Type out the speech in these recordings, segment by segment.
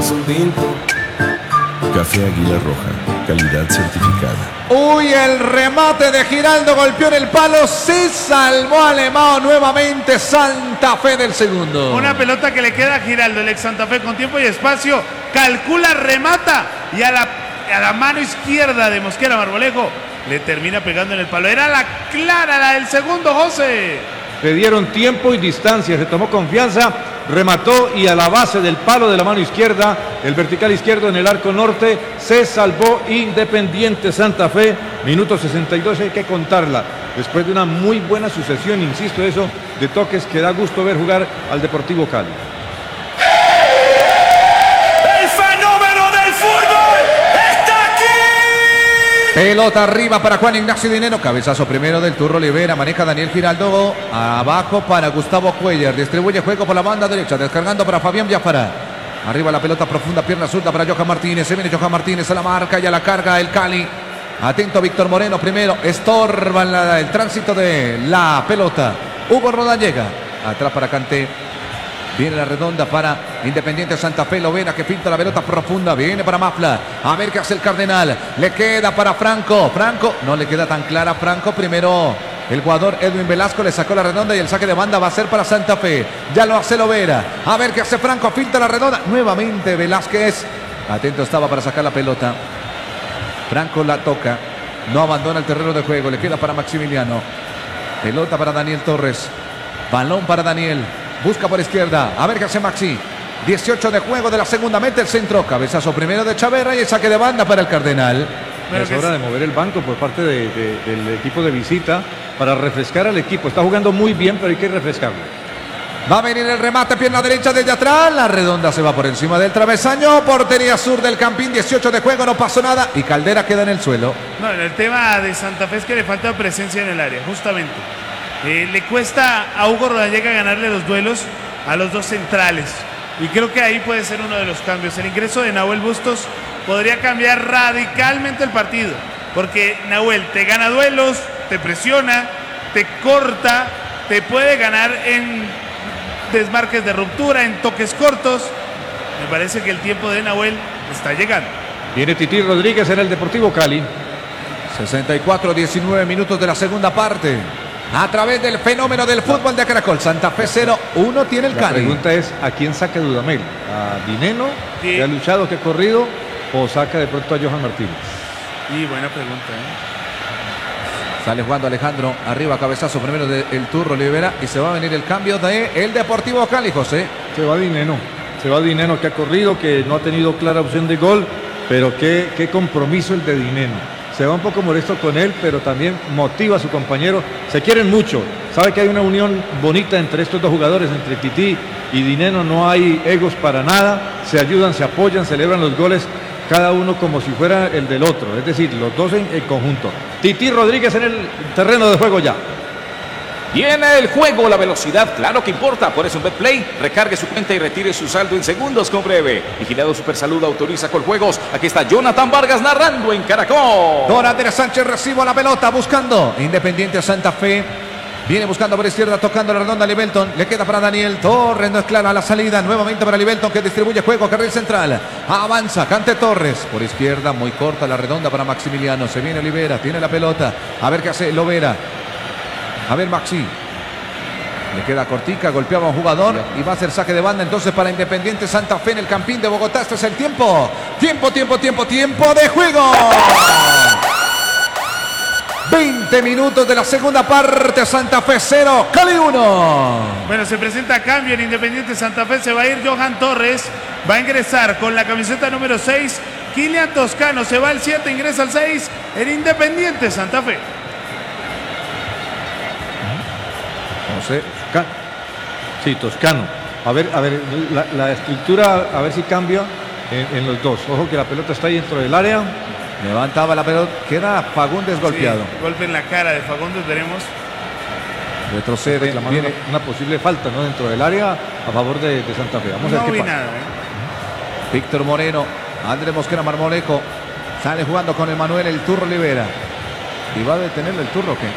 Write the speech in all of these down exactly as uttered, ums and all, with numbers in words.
un tinto. Café Águila Roja, calidad certificada. Uy, el remate de Giraldo golpeó en el palo, se salvó Alemão nuevamente. Santa Fe del segundo. Una pelota que le queda a Giraldo, el ex Santa Fe, con tiempo y espacio, calcula, remata y a la, a la mano izquierda de Mosquera Marmolejo le termina pegando en el palo. Era la clara, la del segundo, José. Le dieron tiempo y distancia, se tomó confianza, remató y a la base del palo de la mano izquierda, el vertical izquierdo en el arco norte, se salvó Independiente Santa Fe. Minuto sesenta y dos, hay que contarla. Después de una muy buena sucesión, insisto eso, de toques que da gusto ver jugar al Deportivo Cali. Pelota arriba para Juan Ignacio Dineno. Cabezazo primero del Turro Olivera. Maneja Daniel Giraldo. Abajo para Gustavo Cuellar. Distribuye juego por la banda derecha. Descargando para Fabián Biafara. Arriba la pelota profunda. Pierna zurda para Johan Martínez. Se viene Johan Martínez a la marca y a la carga el Cali. Atento Víctor Moreno primero. Estorba la, el tránsito de la pelota. Hugo Rodán llega. Atrás para Kanté. Viene la redonda para Independiente Santa Fe. Lovera que pinta la pelota profunda. Viene para Mafla. A ver qué hace el Cardenal. Le queda para Franco. Franco. No le queda tan clara Franco. Primero el jugador Edwin Velasco le sacó la redonda y el saque de banda va a ser para Santa Fe. Ya lo hace Lovera. A ver qué hace Franco. Pinta la redonda. Nuevamente Velázquez. Atento estaba para sacar la pelota. Franco la toca. No abandona el terreno de juego. Le queda para Maximiliano. Pelota para Daniel Torres. Balón para Daniel. Busca por izquierda. A ver qué hace Maxi. dieciocho de juego de la segunda. Mete el centro. Cabezazo primero de Chaverra y el saque de banda para el Cardenal. Pero es hora de mover el banco por parte de, de, del equipo de visita para refrescar al equipo. Está jugando muy bien, pero hay que refrescarlo. Va a venir el remate. Pierna derecha desde atrás. La redonda se va por encima del travesaño. Portería sur del Campín. dieciocho de juego. No pasó nada. Y Caldera queda en el suelo. No, el tema de Santa Fe es que le falta presencia en el área, justamente. Eh, le cuesta a Hugo Rodallega ganarle los duelos a los dos centrales y creo que ahí puede ser uno de los cambios. El ingreso de Nahuel Bustos podría cambiar radicalmente el partido, porque Nahuel te gana duelos, te presiona, te corta, te puede ganar en desmarques de ruptura, en toques cortos. Me parece que el tiempo de Nahuel está llegando. Viene Tití Rodríguez en el Deportivo Cali. sesenta y cuatro, diecinueve minutos de la segunda parte. A través del fenómeno del fútbol de Caracol. Santa Fe cero uno tiene el Cali. La pregunta es, ¿a quién saca Dudamel? ¿A Dineno, sí, que ha luchado, que ha corrido? ¿O saca de pronto a Johan Martínez? Y buena pregunta, ¿eh? Sale jugando Alejandro. Arriba, cabezazo primero del Turro Olivera. Y se va a venir el cambio de el Deportivo Cali, José. Se va Dineno. Se va Dineno, que ha corrido, que no ha tenido clara opción de gol. Pero qué, qué compromiso el de Dineno. Se va un poco molesto con él, pero también motiva a su compañero. Se quieren mucho. Sabe que hay una unión bonita entre estos dos jugadores, entre Tití y Dineno. No hay egos para nada. Se ayudan, se apoyan, celebran los goles, cada uno como si fuera el del otro. Es decir, los dos en, en conjunto. Tití Rodríguez en el terreno de juego ya. Viene el juego, la velocidad, claro que importa, por eso en BetPlay, recargue su cuenta y retire su saldo en segundos con breve. Vigilado Supersalud autoriza Coljuegos. Aquí está Jonathan Vargas narrando en Caracol. Don Andrés Sánchez recibe la pelota buscando Independiente Santa Fe. Viene buscando por izquierda, tocando la redonda a Libelton. Le queda para Daniel Torres, no es clara la salida. Nuevamente para Libelton que distribuye juego, carril central. Avanza, Cante Torres. Por izquierda, muy corta la redonda para Maximiliano. Se viene Olivera, tiene la pelota. A ver qué hace Lovera. A ver Maxi. Le queda cortica, golpeaba a un jugador y va a hacer saque de banda entonces para Independiente Santa Fe en el Campín de Bogotá. Este es el tiempo. Tiempo, tiempo, tiempo, tiempo de juego. veinte minutos de la segunda parte. Santa Fe cero, Cali uno. Bueno, se presenta cambio en Independiente Santa Fe. Se va a ir Johan Torres. Va a ingresar con la camiseta número seis. Kilian Toscano. Se va el siete, ingresa al seis en Independiente Santa Fe. No sé. Sí, Toscano. A ver, a ver, la, la estructura, a ver si cambia en, en los dos. Ojo que la pelota está ahí dentro del área. Levantaba la pelota. Queda Fagundes golpeado. Sí, golpe en la cara de Fagundes, veremos. Retrocede. Viene una, una posible falta, ¿no? Dentro del área a favor de, de Santa Fe. Vamos no a ver qué vi pasa. Nada, ¿eh? Víctor Moreno. Andrés Mosquera Marmolejo. Sale jugando con Emanuel el Turro Olivera. ¿Y va a detenerle el Turro o qué?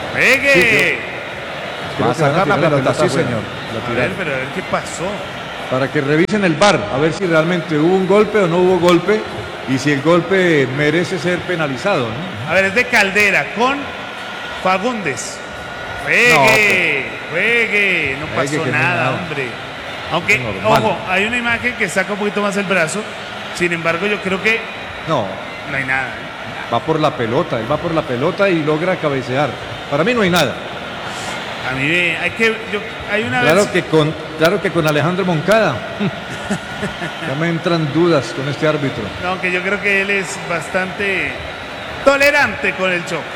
¡Pegue! Sí, va a sacar la pelota, sí señor. A ver, pero a ver qué pasó. para que revisen el V A R, a ver si realmente hubo un golpe o no hubo golpe y si el golpe merece ser penalizado, ¿no? A ver, es de Caldera con Fagundes. Juegue, juegue, no Juegue, pasó que no hay nada, nada. hombre. Aunque, Normal. ojo, hay una imagen que saca un poquito más el brazo. Sin embargo, yo creo que No, no hay nada. ¿eh? va por la pelota, él va por la pelota y logra cabecear. Para mí no hay nada. A mí me- hay que, yo, hay una Claro vez. que con, claro que con Alejandro Moncada ya me entran dudas con este árbitro. No, aunque yo creo que él es bastante tolerante con el choque.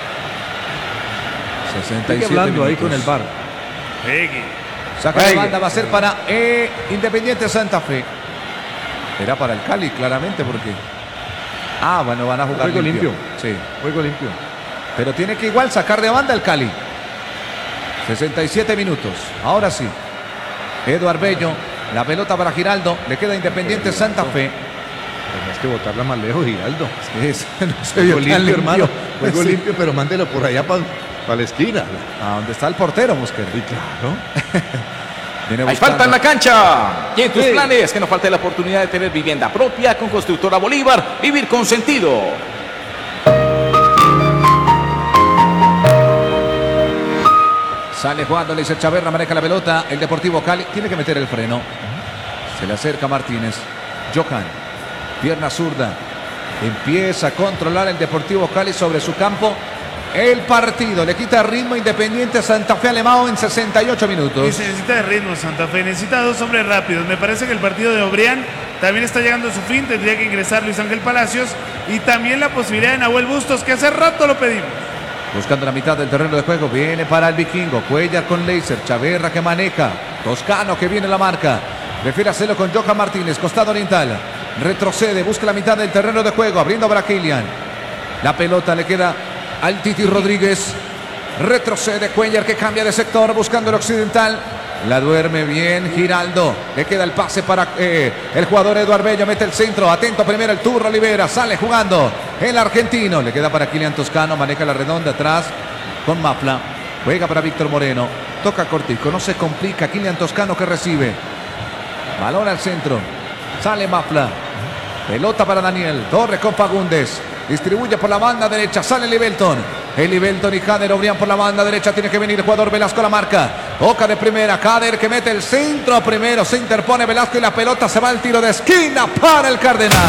sesenta y Sigue siete hablando ahí minutos. con el V A R. Juegue. Saca de Juegue. banda, va a ser para eh, Independiente Santa Fe. Era para el Cali, claramente, porque... Ah, bueno, van a jugar Juego limpio. Sí, Juego limpio. pero tiene que igual sacar de banda el Cali. sesenta y siete minutos. Ahora sí. Eduard Bello. La pelota para Giraldo. Le queda Independiente Santa Fe. Tenés que botarla más lejos, Giraldo. Es- no se vio Juego tan limpio, hermano. Juego Sí. limpio, pero mándelo por allá para la esquina. A donde está el portero, Mosquera. Y claro. Viene Hay buscando. falta en la cancha. Y en tus Sí. planes, que no falte la oportunidad de tener vivienda propia con Constructora Bolívar. Vivir con sentido. Sale jugando, le dice Chaverra, maneja la pelota. El Deportivo Cali tiene que meter el freno. Se le acerca Martínez. Johan, pierna zurda. Empieza a controlar el Deportivo Cali sobre su campo. El partido le quita ritmo Independiente Santa Fe Alemão en sesenta y ocho Y minutos. se necesita de ritmo Santa Fe, necesita dos hombres rápidos. Me parece que el partido de Obrián también está llegando a su fin, tendría que ingresar Luis Ángel Palacios y también la posibilidad de Nahuel Bustos, que hace rato lo pedimos. Buscando la mitad del terreno de juego, viene para el Vikingo, Cuellar con Leiser, Chaverra que maneja, Toscano que viene la marca, prefiere hacerlo con Johan Martínez, costado oriental, retrocede, busca la mitad del terreno de juego, abriendo para Kylian. La pelota le queda al Titi Rodríguez, retrocede Cuellar que cambia de sector, buscando el occidental. La duerme bien Giraldo. Le queda el pase para eh, el jugador Eduard Bello. Mete el centro. Atento primero el Turro Olivera. Sale jugando el argentino. Le queda para Kylian Toscano. Maneja la redonda atrás con Mafla. Juega para Víctor Moreno. Toca cortico. No se complica. Kylian Toscano que recibe. Balón al centro. Sale Mafla. Pelota para Daniel. Torres con Fagundes. Distribuye por la banda derecha. Sale Libelton. El Libelton y Kader Obrián por la banda derecha. Tiene que venir el jugador Velasco a la marca. Toca de primera. Kader que mete el centro primero. Se interpone Velasco y la pelota se va al tiro de esquina para el Cardenal.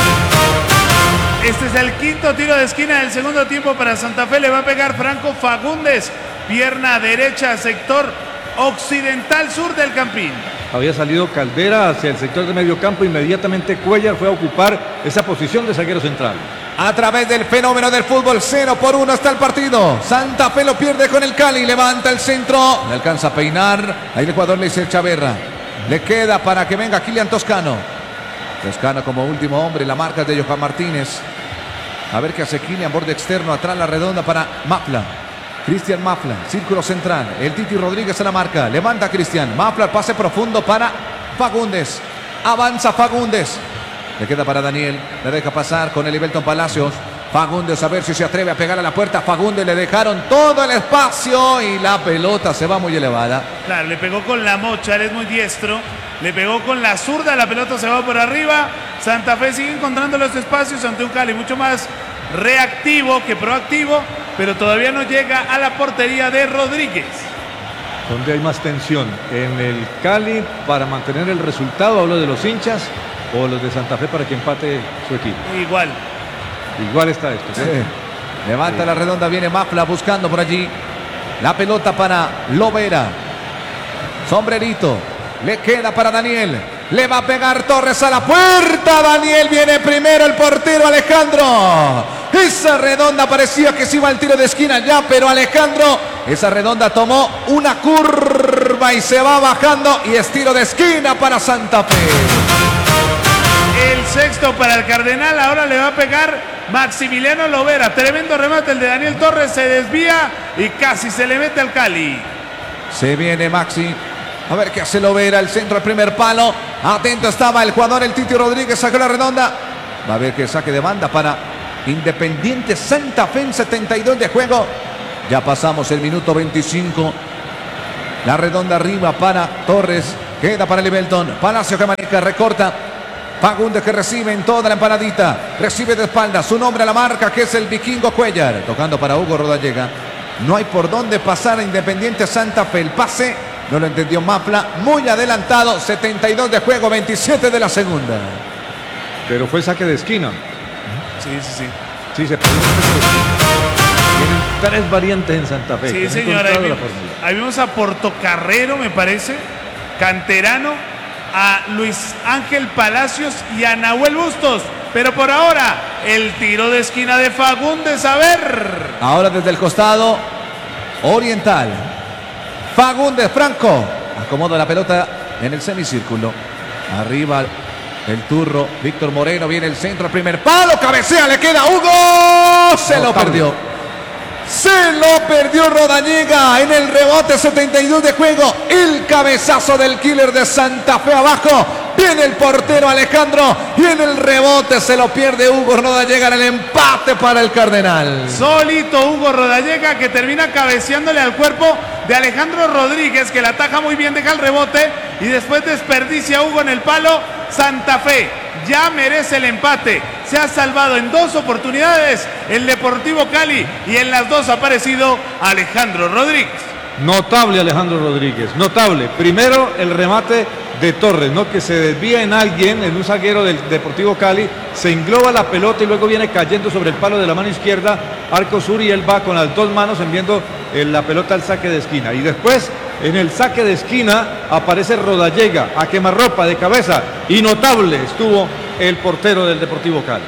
Este es el quinto tiro de esquina del segundo tiempo para Santa Fe. Le va a pegar Franco Fagundes. Pierna derecha, sector occidental sur del Campín. Había salido Caldera hacia el sector de medio campo. Inmediatamente Cuellar fue a ocupar esa posición de zaguero central. A través del fenómeno del fútbol, cero por uno está el partido. Santa Fe lo pierde con el Cali. Levanta el centro. Le alcanza a peinar. Ahí el jugador le dice Chaverra. Le queda para que venga Kylian Toscano. Toscano como último hombre. La marca de Johan Martínez. A ver qué hace Kylian. Borde externo. Atrás la redonda para Mafla. Cristian Mafla. Círculo central. El Titi Rodríguez a la marca. Levanta Cristian. Mafla. El pase profundo para Fagundes. Avanza Fagundes. Le queda para Daniel, le deja pasar con el Ibelton Palacios. Fagundes a ver si se atreve a pegar a la puerta. Fagundes le dejaron todo el espacio y la pelota se va muy elevada. Claro, le pegó con la mocha, él es muy diestro. Le pegó con la zurda, la pelota se va por arriba. Santa Fe sigue encontrando los espacios ante un Cali mucho más reactivo que proactivo, pero todavía no llega a la portería de Rodríguez. ¿Dónde hay más tensión? ¿En el Cali para mantener el resultado? Hablo de los hinchas. ¿O los de Santa Fe para que empate su equipo? Igual. Igual está esto. ¿sí? Sí. Levanta la redonda, viene Mafla buscando por allí. La pelota para Lovera. Sombrerito. Le queda para Daniel. Le va a pegar Torres a la puerta. Daniel viene primero el portero Alejandro. Esa redonda parecía que se iba al tiro de esquina ya, pero Alejandro, esa redonda tomó una curva y se va bajando y es tiro de esquina para Santa Fe. El sexto para el Cardenal, ahora le va a pegar Maximiliano Lovera. Tremendo remate el de Daniel Torres, se desvía y casi se le mete al Cali. Se viene Maxi. A ver qué hace Lovera, el centro al primer palo. Atento estaba el jugador, el Titi Rodríguez, sacó la redonda. Va a ver que saque de banda para Independiente Santa Fe en setenta y dos de juego. Ya pasamos el minuto veinticinco. La redonda arriba para Torres. Queda para Libelton. Palacio que maneja, recorta. Fagundes que recibe en toda la empanadita. Recibe de espalda. Su nombre a la marca que es el Vikingo Cuellar. Tocando para Hugo Rodallega. No hay por dónde pasar a Independiente Santa Fe. El pase no lo entendió Mafla. Muy adelantado. setenta y dos de juego, veintisiete de la segunda. Pero fue saque de esquina. Sí, sí, sí. Sí, se puede. Tienen tres variantes en Santa Fe. Sí, señor. Ahí vimos, ahí vimos a Portocarrero, me parece. Canterano. A Luis Ángel Palacios y a Nahuel Bustos. Pero por ahora, el tiro de esquina de Fagundes. A ver. Ahora desde el costado oriental. Fagundes, Franco. Acomoda la pelota en el semicírculo. Arriba el turro. Víctor Moreno. Viene el centro. El primer palo. Cabecea. Le queda Hugo. Se lo perdió. Se lo perdió Rodallega en el rebote, setenta y dos de juego. El cabezazo del killer de Santa Fe abajo. Viene el portero Alejandro y en el rebote se lo pierde Hugo Rodallega en el empate para el Cardenal. Solito Hugo Rodallega que termina cabeceándole al cuerpo de Alejandro Rodríguez, que la ataja muy bien, deja el rebote y después desperdicia a Hugo en el palo. Santa Fe ya merece el empate. Se ha salvado en dos oportunidades el Deportivo Cali y en las dos ha aparecido Alejandro Rodríguez. Notable Alejandro Rodríguez, notable. Primero el remate de Torres, ¿no? Que se desvía en alguien, en un zaguero del Deportivo Cali, se engloba la pelota y luego viene cayendo sobre el palo de la mano izquierda, arco sur, y él va con las dos manos enviando eh, la pelota al saque de esquina. Y después, en el saque de esquina, aparece Rodallega a quemarropa de cabeza, y notable estuvo el portero del Deportivo Cali.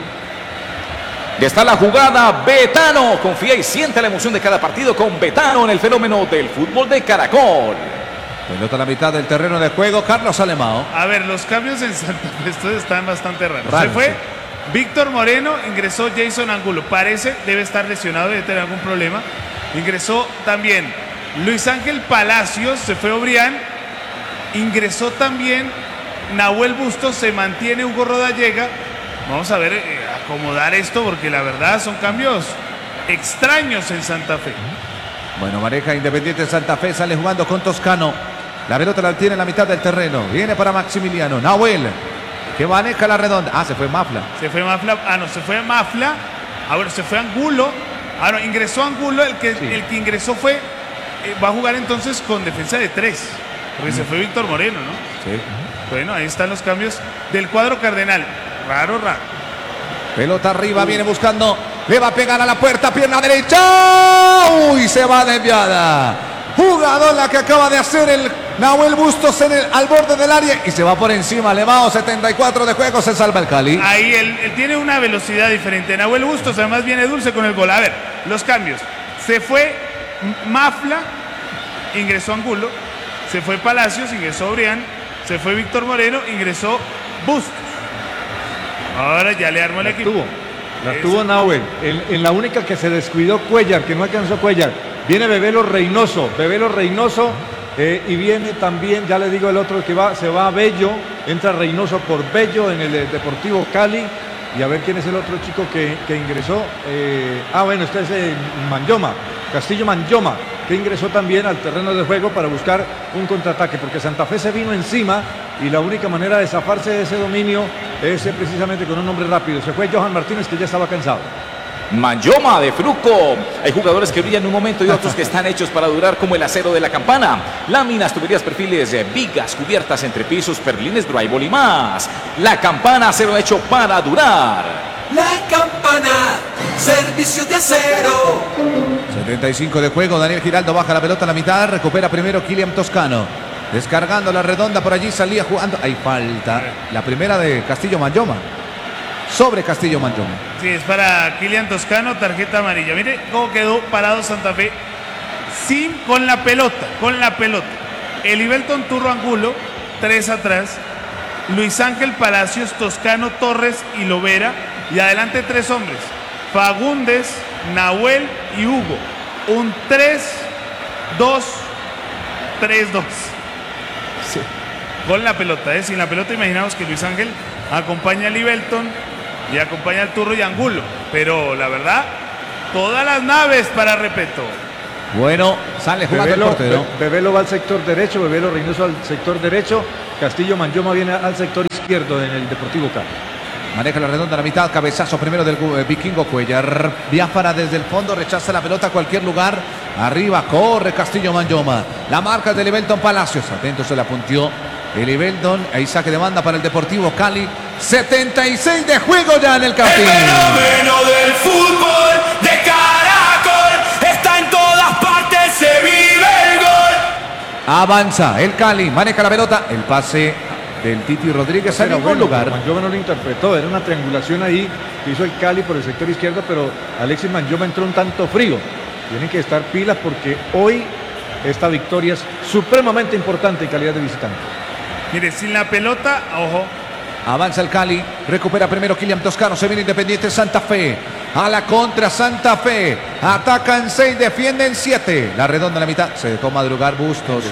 Ya está la jugada, Betano. Confía y siente la emoción de cada partido con Betano en el fenómeno del fútbol de Caracol. Pelota a la mitad del terreno de juego, Carlos Alemao. A ver, los cambios en Santa Fe estos están bastante raros. Raro, Se fue sí. Víctor Moreno, ingresó Jason Angulo. Parece, debe estar lesionado, debe tener algún problema. Ingresó también Luis Ángel Palacios, se fue Obrián. Ingresó también Nahuel Bustos, se mantiene Hugo Rodallega. Vamos a ver, eh, acomodar esto porque la verdad son cambios extraños en Santa Fe. Bueno, maneja Independiente Santa Fe, sale jugando con Toscano. La pelota la tiene en la mitad del terreno. Viene para Maximiliano. Nahuel, que maneja la redonda. Ah, se fue Mafla. Se fue Mafla. Ah, no, se fue Mafla. Ah, bueno, se fue Angulo. Ah, no, ingresó Angulo. El que, Sí. el que ingresó fue... eh, va a jugar entonces con defensa de tres. Porque se fue Víctor Moreno, ¿no? Sí. Bueno, ahí están los cambios del cuadro cardenal. Raro, raro. Pelota arriba, viene buscando. Le va a pegar a la puerta, pierna derecha. Uy, se va desviada. Jugador la que acaba de hacer el Nahuel Bustos en el, al borde del área. Y se va por encima. Levao, setenta y cuatro de juego, se salva el Cali. Ahí él, él tiene una velocidad diferente. Nahuel Bustos además viene dulce con el gol. A ver, los cambios. Se fue Mafla, ingresó Angulo. Se fue Palacios, ingresó Obrián. Se fue Víctor Moreno, ingresó Bustos. Ahora ya le armó el La equipo. tuvo, la Eso. tuvo Nahuel. En, en la única que se descuidó Cuellar, que no alcanzó Cuellar. Viene Bebelo Reynoso, Bebelo Reynoso, eh, y viene también, ya le digo el otro que va, se va a Bello, entra Reynoso por Bello en el eh, Deportivo Cali. Y a ver quién es el otro chico que, que ingresó. Eh, ah, bueno, este es eh, Manyoma, Castillo Manyoma, que ingresó también al terreno de juego para buscar un contraataque, porque Santa Fe se vino encima y la única manera de zafarse de ese dominio es eh, precisamente con un hombre rápido. Se fue Johan Martínez, que ya estaba cansado. Manyoma de Fruco. Hay jugadores que brillan en un momento y otros que están hechos para durar, como el acero de la campana. Láminas, tuberías, perfiles, eh, vigas, cubiertas, entrepisos, perlines, drywall y más. La campana, acero hecho para durar. La Campana, servicio de acero. setenta y cinco de juego, Daniel Giraldo baja la pelota a la mitad, recupera primero Kilian Toscano. Descargando la redonda, por allí salía jugando. Hay falta. La primera de Castillo Manyoma. Sobre Castillo Manyoma. Sí, es para Kilian Toscano, tarjeta amarilla. Mire cómo quedó parado Santa Fe sin, con la pelota, con la pelota. Elibelton Turro Angulo, tres atrás. Luis Ángel Palacios, Toscano, Torres y Lovera. Y adelante tres hombres. Fagundes, Nahuel y Hugo. Un tres dos tres dos. Sí. Con la pelota, ¿eh? Sin la pelota imaginamos que Luis Ángel acompaña a Libelton y acompaña al Turro y Angulo. Pero la verdad, todas las naves para Repeto. Bueno, sale jugando Bebelo, el portero. Be- Bebelo va al sector derecho, Bebelo Reynoso al sector derecho, Castillo Manyoma viene al sector izquierdo en el Deportivo Cali. Maneja la redonda a la mitad, cabezazo primero del eh, Vikingo Cuellar. Biafara desde el fondo, rechaza la pelota a cualquier lugar. Arriba, corre Castillo Manyoma. La marca de Livelton Palacios. Atento, se la puntió el Livelton. Ahí saque de banda para el Deportivo Cali. setenta y seis de juego ya en el campín. El fenómeno del fútbol de Caracol está en todas partes, se vive el gol. Avanza el Cali, maneja la pelota. El pase del Titi Rodríguez en Era ningún bueno, lugar. pero Manyoma no lo interpretó, era una triangulación ahí que hizo el Cali por el sector izquierdo, pero Alexis Manyoma entró un tanto frío. Tienen que estar pilas porque hoy esta victoria es supremamente importante en calidad de visitante. Mire, sin la pelota, ojo. Avanza el Cali, recupera primero Kylian Toscano, se viene Independiente Santa Fe. A la contra Santa Fe. Atacan seis, defienden siete. La redonda en la mitad, se dejó madrugar Bustos.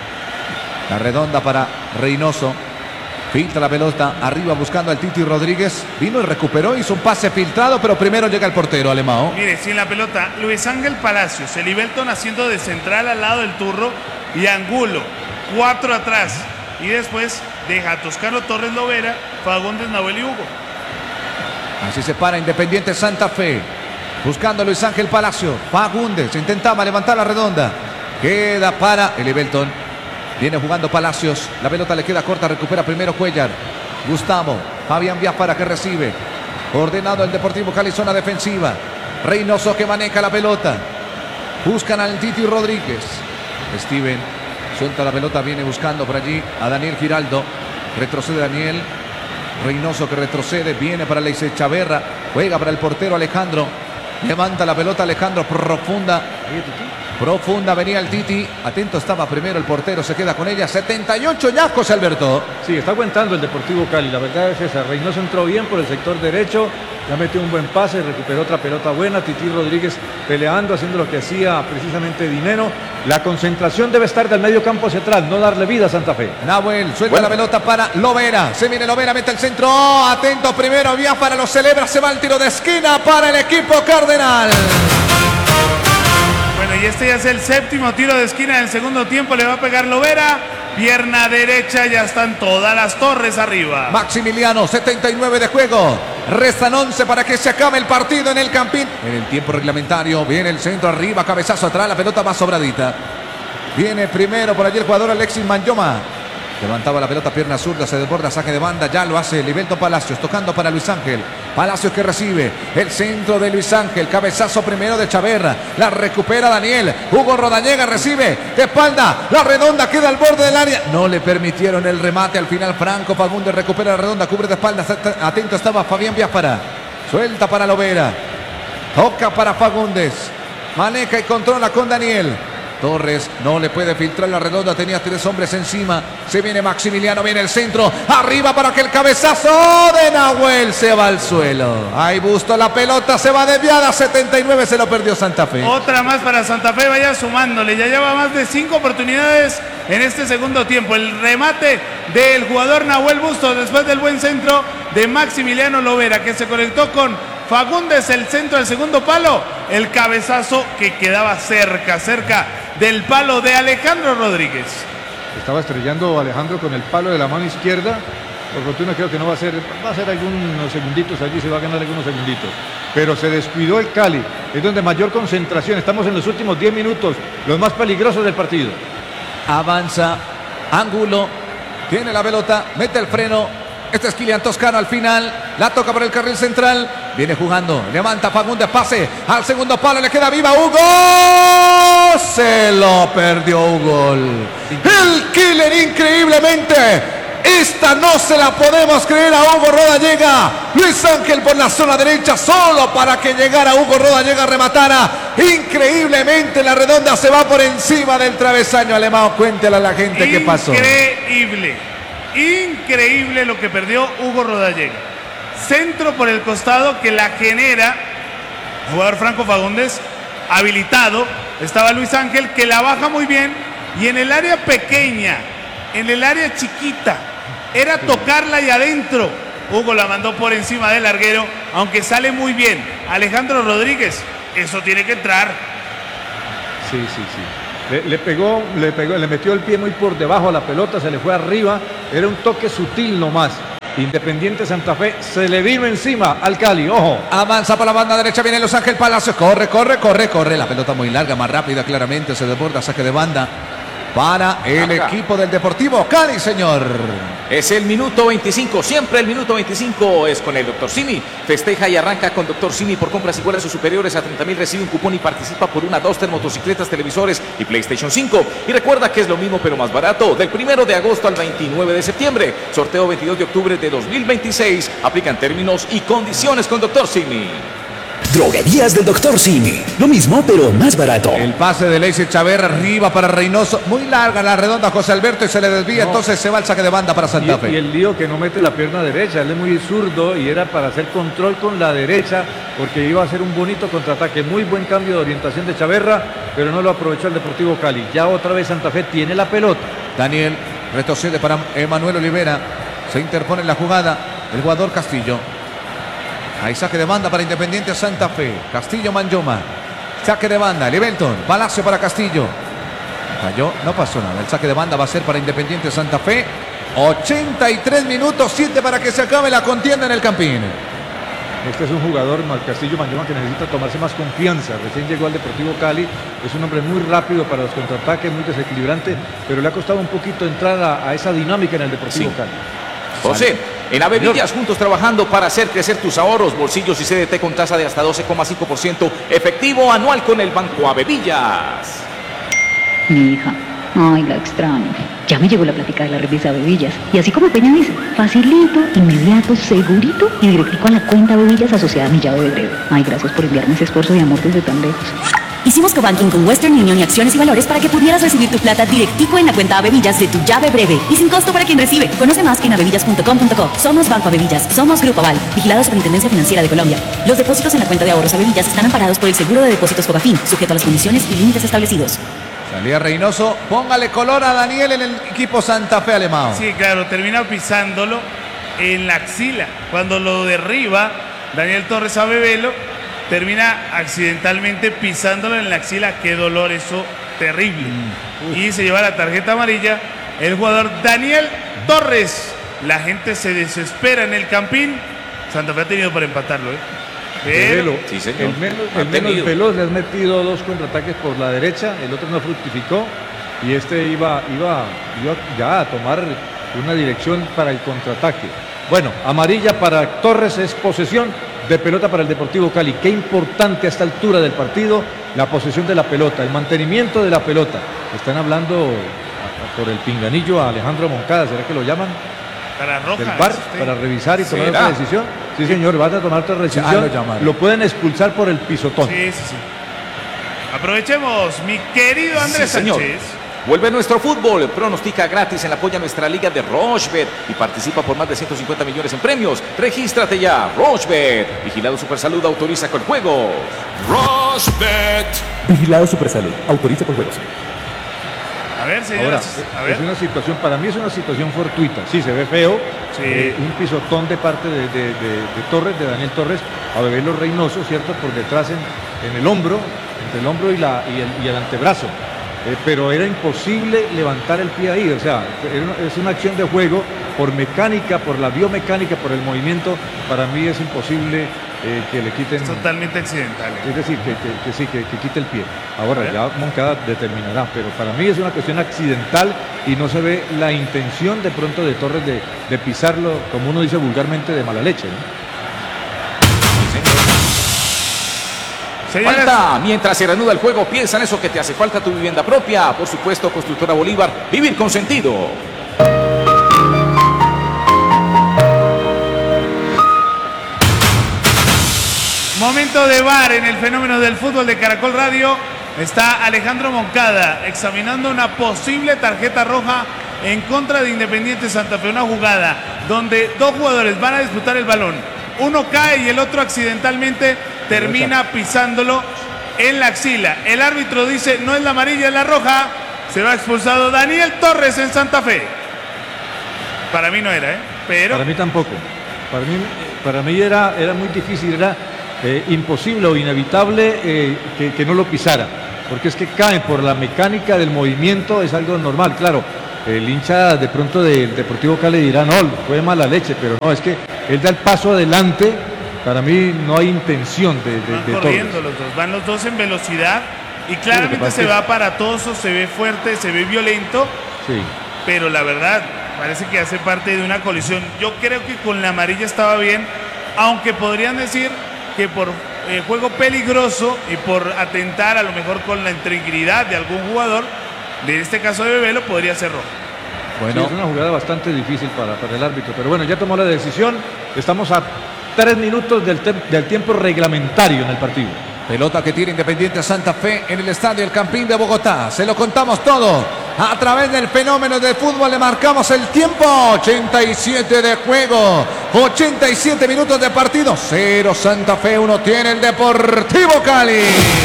La redonda para Reynoso. Filtra la pelota arriba buscando al Titi Rodríguez. Vino y recuperó, hizo un pase filtrado, pero primero llega el portero Alemão. Mire, sin la pelota, Luis Ángel Palacios, el Livelton haciendo de central al lado del Turro y Angulo, cuatro atrás. Y después deja a Toscano Torres Lovera, Fagundes, Nahuel y Hugo. Así se para Independiente Santa Fe. Buscando a Luis Ángel Palacio. Fagundes intentaba levantar la redonda. Queda para el Livelton. Viene jugando Palacios. La pelota le queda corta. Recupera primero Cuellar. Gustavo. Fabián Biafara que recibe. Ordenado el Deportivo Cali, zona defensiva. Reynoso que maneja la pelota. Buscan al Titi Rodríguez. Steven suelta la pelota. Viene buscando por allí a Daniel Giraldo. Retrocede Daniel. Reynoso que retrocede. Viene para Leise Chaverra. Juega para el portero Alejandro. Levanta la pelota Alejandro. Profunda. Profunda venía el Titi. Atento estaba primero el portero. Se queda con ella. setenta y ocho ya, José Alberto. Sí, está aguantando el Deportivo Cali. La verdad es esa. Reynoso entró bien por el sector derecho. Ya metió un buen pase. Recuperó otra pelota buena. Titi Rodríguez peleando, haciendo lo que hacía precisamente Dinero. La concentración debe estar del medio campo hacia atrás. No darle vida a Santa Fe. Nahuel suelta bueno. la pelota para Lovera. Se viene Lovera, mete el centro. Oh, atento primero. Biafara lo celebra. Se va el tiro de esquina para el equipo cardenal. Bueno, y este ya es el séptimo tiro de esquina del segundo tiempo. Le va a pegar Lovera. Pierna derecha, ya están todas las torres arriba. Maximiliano, setenta y nueve de juego. Restan once para que se acabe el partido en el Campín. En el tiempo reglamentario, viene el centro arriba, cabezazo atrás, la pelota más sobradita. Viene primero por allí el jugador Alexis Manyoma. Levantaba la pelota, pierna zurda, se desborda, saque de banda, ya lo hace Livelton Palacios, tocando para Luis Ángel. Palacios que recibe, el centro de Luis Ángel, cabezazo primero de Chaverra, la recupera Daniel, Hugo Rodallega recibe, de espalda, la redonda queda al borde del área. No le permitieron el remate, al final Franco Fagundes recupera la redonda, cubre de espalda, atento estaba Fabián Biafara, suelta para Lovera, toca para Fagundes, maneja y controla con Daniel. Torres no le puede filtrar la redonda, tenía tres hombres encima. Se viene Maximiliano, viene el centro, arriba para que el cabezazo de Nahuel se va al suelo. Ahí Busto, la pelota se va desviada, setenta y nueve se lo perdió Santa Fe. Otra más para Santa Fe, vaya sumándole, ya lleva más de cinco oportunidades en este segundo tiempo. El remate del jugador Nahuel Busto después del buen centro de Maximiliano Lovera, que se conectó con Fagundes, el centro del segundo palo, el cabezazo que quedaba cerca, cerca del palo de Alejandro Rodríguez. Estaba estrellando Alejandro con el palo de la mano izquierda. Por fortuna creo que no va a ser, va a ser algunos segunditos allí, se va a ganar algunos segunditos. Pero se descuidó el Cali, es donde mayor concentración. Estamos en los últimos diez minutos, los más peligrosos del partido. Avanza Angulo, tiene la pelota, mete el freno. Este es Kylian Toscano al final. La toca por el carril central. Viene jugando. Levanta Fagundes. Pase al segundo palo. Le queda viva Hugo. Se lo perdió Hugo. El killer increíblemente. Esta no se la podemos creer a Hugo Rodallega. Luis Ángel por la zona derecha. Solo para que llegara Hugo Rodallega, rematara. Increíblemente la redonda se va por encima del travesaño Alemão. Cuéntale a la gente qué pasó. Increíble. Increíble lo que perdió Hugo Rodallega. Centro por el costado que la genera el jugador Franco Fagundes, habilitado. Estaba Luis Ángel que la baja muy bien. Y en el área pequeña, en el área chiquita, era tocarla y adentro. Hugo la mandó por encima del larguero, aunque sale muy bien Alejandro Rodríguez. Eso tiene que entrar. Sí, sí, sí. Le, le pegó, le pegó, le metió el pie muy por debajo a la pelota, se le fue arriba. Era un toque sutil nomás. Independiente Santa Fe se le vino encima al Cali, ojo. Avanza por la banda derecha, viene Los Ángeles Palacios, corre, corre, corre, corre. La pelota muy larga, más rápida, claramente se desborda, saque de banda para el Acá. equipo del Deportivo Cali, señor. Es el minuto veinticinco, siempre el minuto veinticinco es con el doctor Simi. Festeja y arranca con doctor Simi por compras iguales o superiores a treinta mil. Recibe un cupón y participa por una Duster, motocicletas, televisores y PlayStation cinco. Y recuerda que es lo mismo pero más barato. Del primero de agosto al veintinueve de septiembre. Sorteo veintidós de octubre de dos mil veintiséis. Aplican términos y condiciones con doctor Simi. Droguerías del doctor Simi. Lo mismo, pero más barato. El pase de Leisy Chaverra arriba para Reynoso. Muy larga la redonda José Alberto y se le desvía. No. Entonces se va el saque de banda para Santa Fe. Y, y el lío que no mete la pierna derecha, él es muy zurdo y era para hacer control con la derecha porque iba a hacer un bonito contraataque. Muy buen cambio de orientación de Chaverra, pero no lo aprovechó el Deportivo Cali. Ya otra vez Santa Fe tiene la pelota. Daniel retrocede para Emanuel Olivera. Se interpone en la jugada el jugador Castillo. Hay saque de banda para Independiente Santa Fe. Castillo Manjoma. Saque de banda. Livelton. Palacio para Castillo. Cayó. No pasó nada. El saque de banda va a ser para Independiente Santa Fe. ochenta y tres minutos. siete para que se acabe la contienda en el Campín. Este es un jugador, Castillo Manjoma, que necesita tomarse más confianza. Recién llegó al Deportivo Cali. Es un hombre muy rápido para los contraataques, muy desequilibrante, pero le ha costado un poquito entrar a, a esa dinámica en el Deportivo Sí. Cali. José, en Avevillas, juntos trabajando para hacer crecer tus ahorros, bolsillos y C D T con tasa de hasta doce coma cinco por ciento efectivo anual con el Banco Avevillas. Mi hija, ay, la extraño. Ya me llegó la plática de la revista Bebillas. Y así como Peña dice, facilito, inmediato, segurito y directico a la cuenta Bebillas asociada a mi llave de breve. Ay, gracias por enviarme ese esfuerzo y amor desde tan lejos. Hicimos cobanking con Western Union y acciones y valores para que pudieras recibir tu plata directico en la cuenta Avevillas de tu llave breve y sin costo para quien recibe. Conoce más en avevillas punto com punto co. Somos Banco Avevillas, somos Grupo Aval, vigilado Superintendencia Financiera de Colombia. Los depósitos en la cuenta de ahorros Avevillas están amparados por el seguro de depósitos Fogafín, sujeto a las condiciones y límites establecidos. Salía Reynoso. Póngale color a Daniel en el equipo Santa Fe Alemão. Sí, claro, termina pisándolo en la axila. Cuando lo derriba Daniel Torres a Bebelo, termina accidentalmente pisándolo en la axila. Qué dolor, eso terrible. Mm. Y se lleva la tarjeta amarilla el jugador Daniel Torres. La gente se desespera en el Campín. Santa Fe ha tenido para empatarlo, ¿eh? Pero, Bebelo, Sí, señor. el menos, Ha el menos tenido. veloz, le has metido dos contraataques por la derecha, el otro no fructificó y este iba, iba, iba ya a tomar una dirección para el contraataque. Bueno, amarilla para Torres, es posesión de pelota para el Deportivo Cali. Qué importante a esta altura del partido la posesión de la pelota, el mantenimiento de la pelota. Están hablando a- a- por el pinganillo a Alejandro Moncada, ¿será que lo llaman? para Roja. Del V A R ¿es usted? para revisar y tomar ¿Será? otra decisión. Sí, señor, van a tomar otra decisión. Ya lo llamaron. Lo pueden expulsar por el pisotón. Sí, sí, sí. Aprovechemos, mi querido Andrés Sí, señor. Sánchez. Vuelve nuestro fútbol, pronostica gratis en la apoya nuestra liga de Rochebet y participa por más de ciento cincuenta millones en premios. Regístrate ya, Rochebet. Vigilado Supersalud, autoriza con juegos. Rochebet. Vigilado Supersalud. Autoriza con juegos. A ver, Ahora, señores. A ver. es una situación, para mí es una situación fortuita. Sí, se ve feo. Sí. Eh, un pisotón de parte de, de- de- de Torres, de Daniel Torres, a Bebelo Reynoso, ¿cierto? Por detrás en, en el hombro, entre el hombro y, la, y, el, y el antebrazo. Eh, pero era imposible levantar el pie ahí. O sea, era una- es una acción de juego por mecánica, por la biomecánica, por el movimiento. Para mí es imposible eh, que le quiten. Es totalmente accidental. ¿eh? Es decir, que, que- que sí, que, que quite el pie. Ahora ya Moncada determinará, pero para mí es una cuestión accidental y no se ve la intención de pronto de Torres de, de pisarlo, como uno dice vulgarmente, de mala leche, ¿no? Señoras, Falta, mientras se reanuda el juego, piensa en eso que te hace falta, tu vivienda propia. Por supuesto, Constructora Bolívar, vivir con sentido. momento de V A R en el fenómeno del fútbol de Caracol Radio. Está Alejandro Moncada examinando una posible tarjeta roja en contra de Independiente Santa Fe. Una jugada donde dos jugadores van a disputar el balón. Uno cae y el otro accidentalmente termina pisándolo en la axila. El árbitro dice no es la amarilla, es la roja. Se va expulsado Daniel Torres en Santa Fe. Para mí no era, ¿eh? Pero Para mí tampoco. Para mí, para mí era, era muy difícil, era eh, imposible o inevitable eh, que, que no lo pisara. porque es que caen por la mecánica del movimiento, es algo normal, claro. El hincha de pronto del Deportivo Cali dirá, no, fue mala leche, pero no, es que él da el paso adelante. Para mí no hay intención de, de, van de corriendo Torres. los dos, van los dos en velocidad y claramente sí, se que... ve aparatoso, se ve fuerte, se ve violento, sí. Pero la verdad parece que hace parte de una colisión. Yo creo que con la amarilla estaba bien, aunque podrían decir que por eh, juego peligroso y por atentar a lo mejor con la integridad de algún jugador, en este caso de Bebelo, podría ser rojo. Bueno, sí, es una jugada bastante difícil para, para el árbitro, pero bueno, ya tomó la decisión. Estamos a tres minutos del, del tiempo reglamentario en el partido. Pelota que tira Independiente Santa Fe en el estadio El Campín de Bogotá. Se lo contamos todo a través del fenómeno del fútbol. Le marcamos el tiempo. ochenta y siete de juego. ochenta y siete minutos de partido. cero Santa Fe, uno tiene el Deportivo Cali.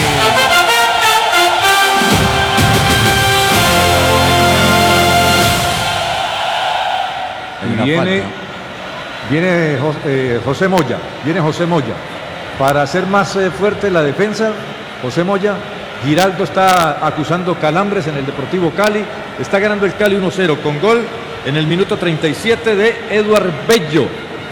Viene, viene eh, José Moya. Viene José Moya. Para hacer más eh, fuerte la defensa, José Moya, Giraldo está acusando calambres en el Deportivo Cali. Está ganando el Cali uno cero con gol en el minuto treinta y siete de Eduard Bello,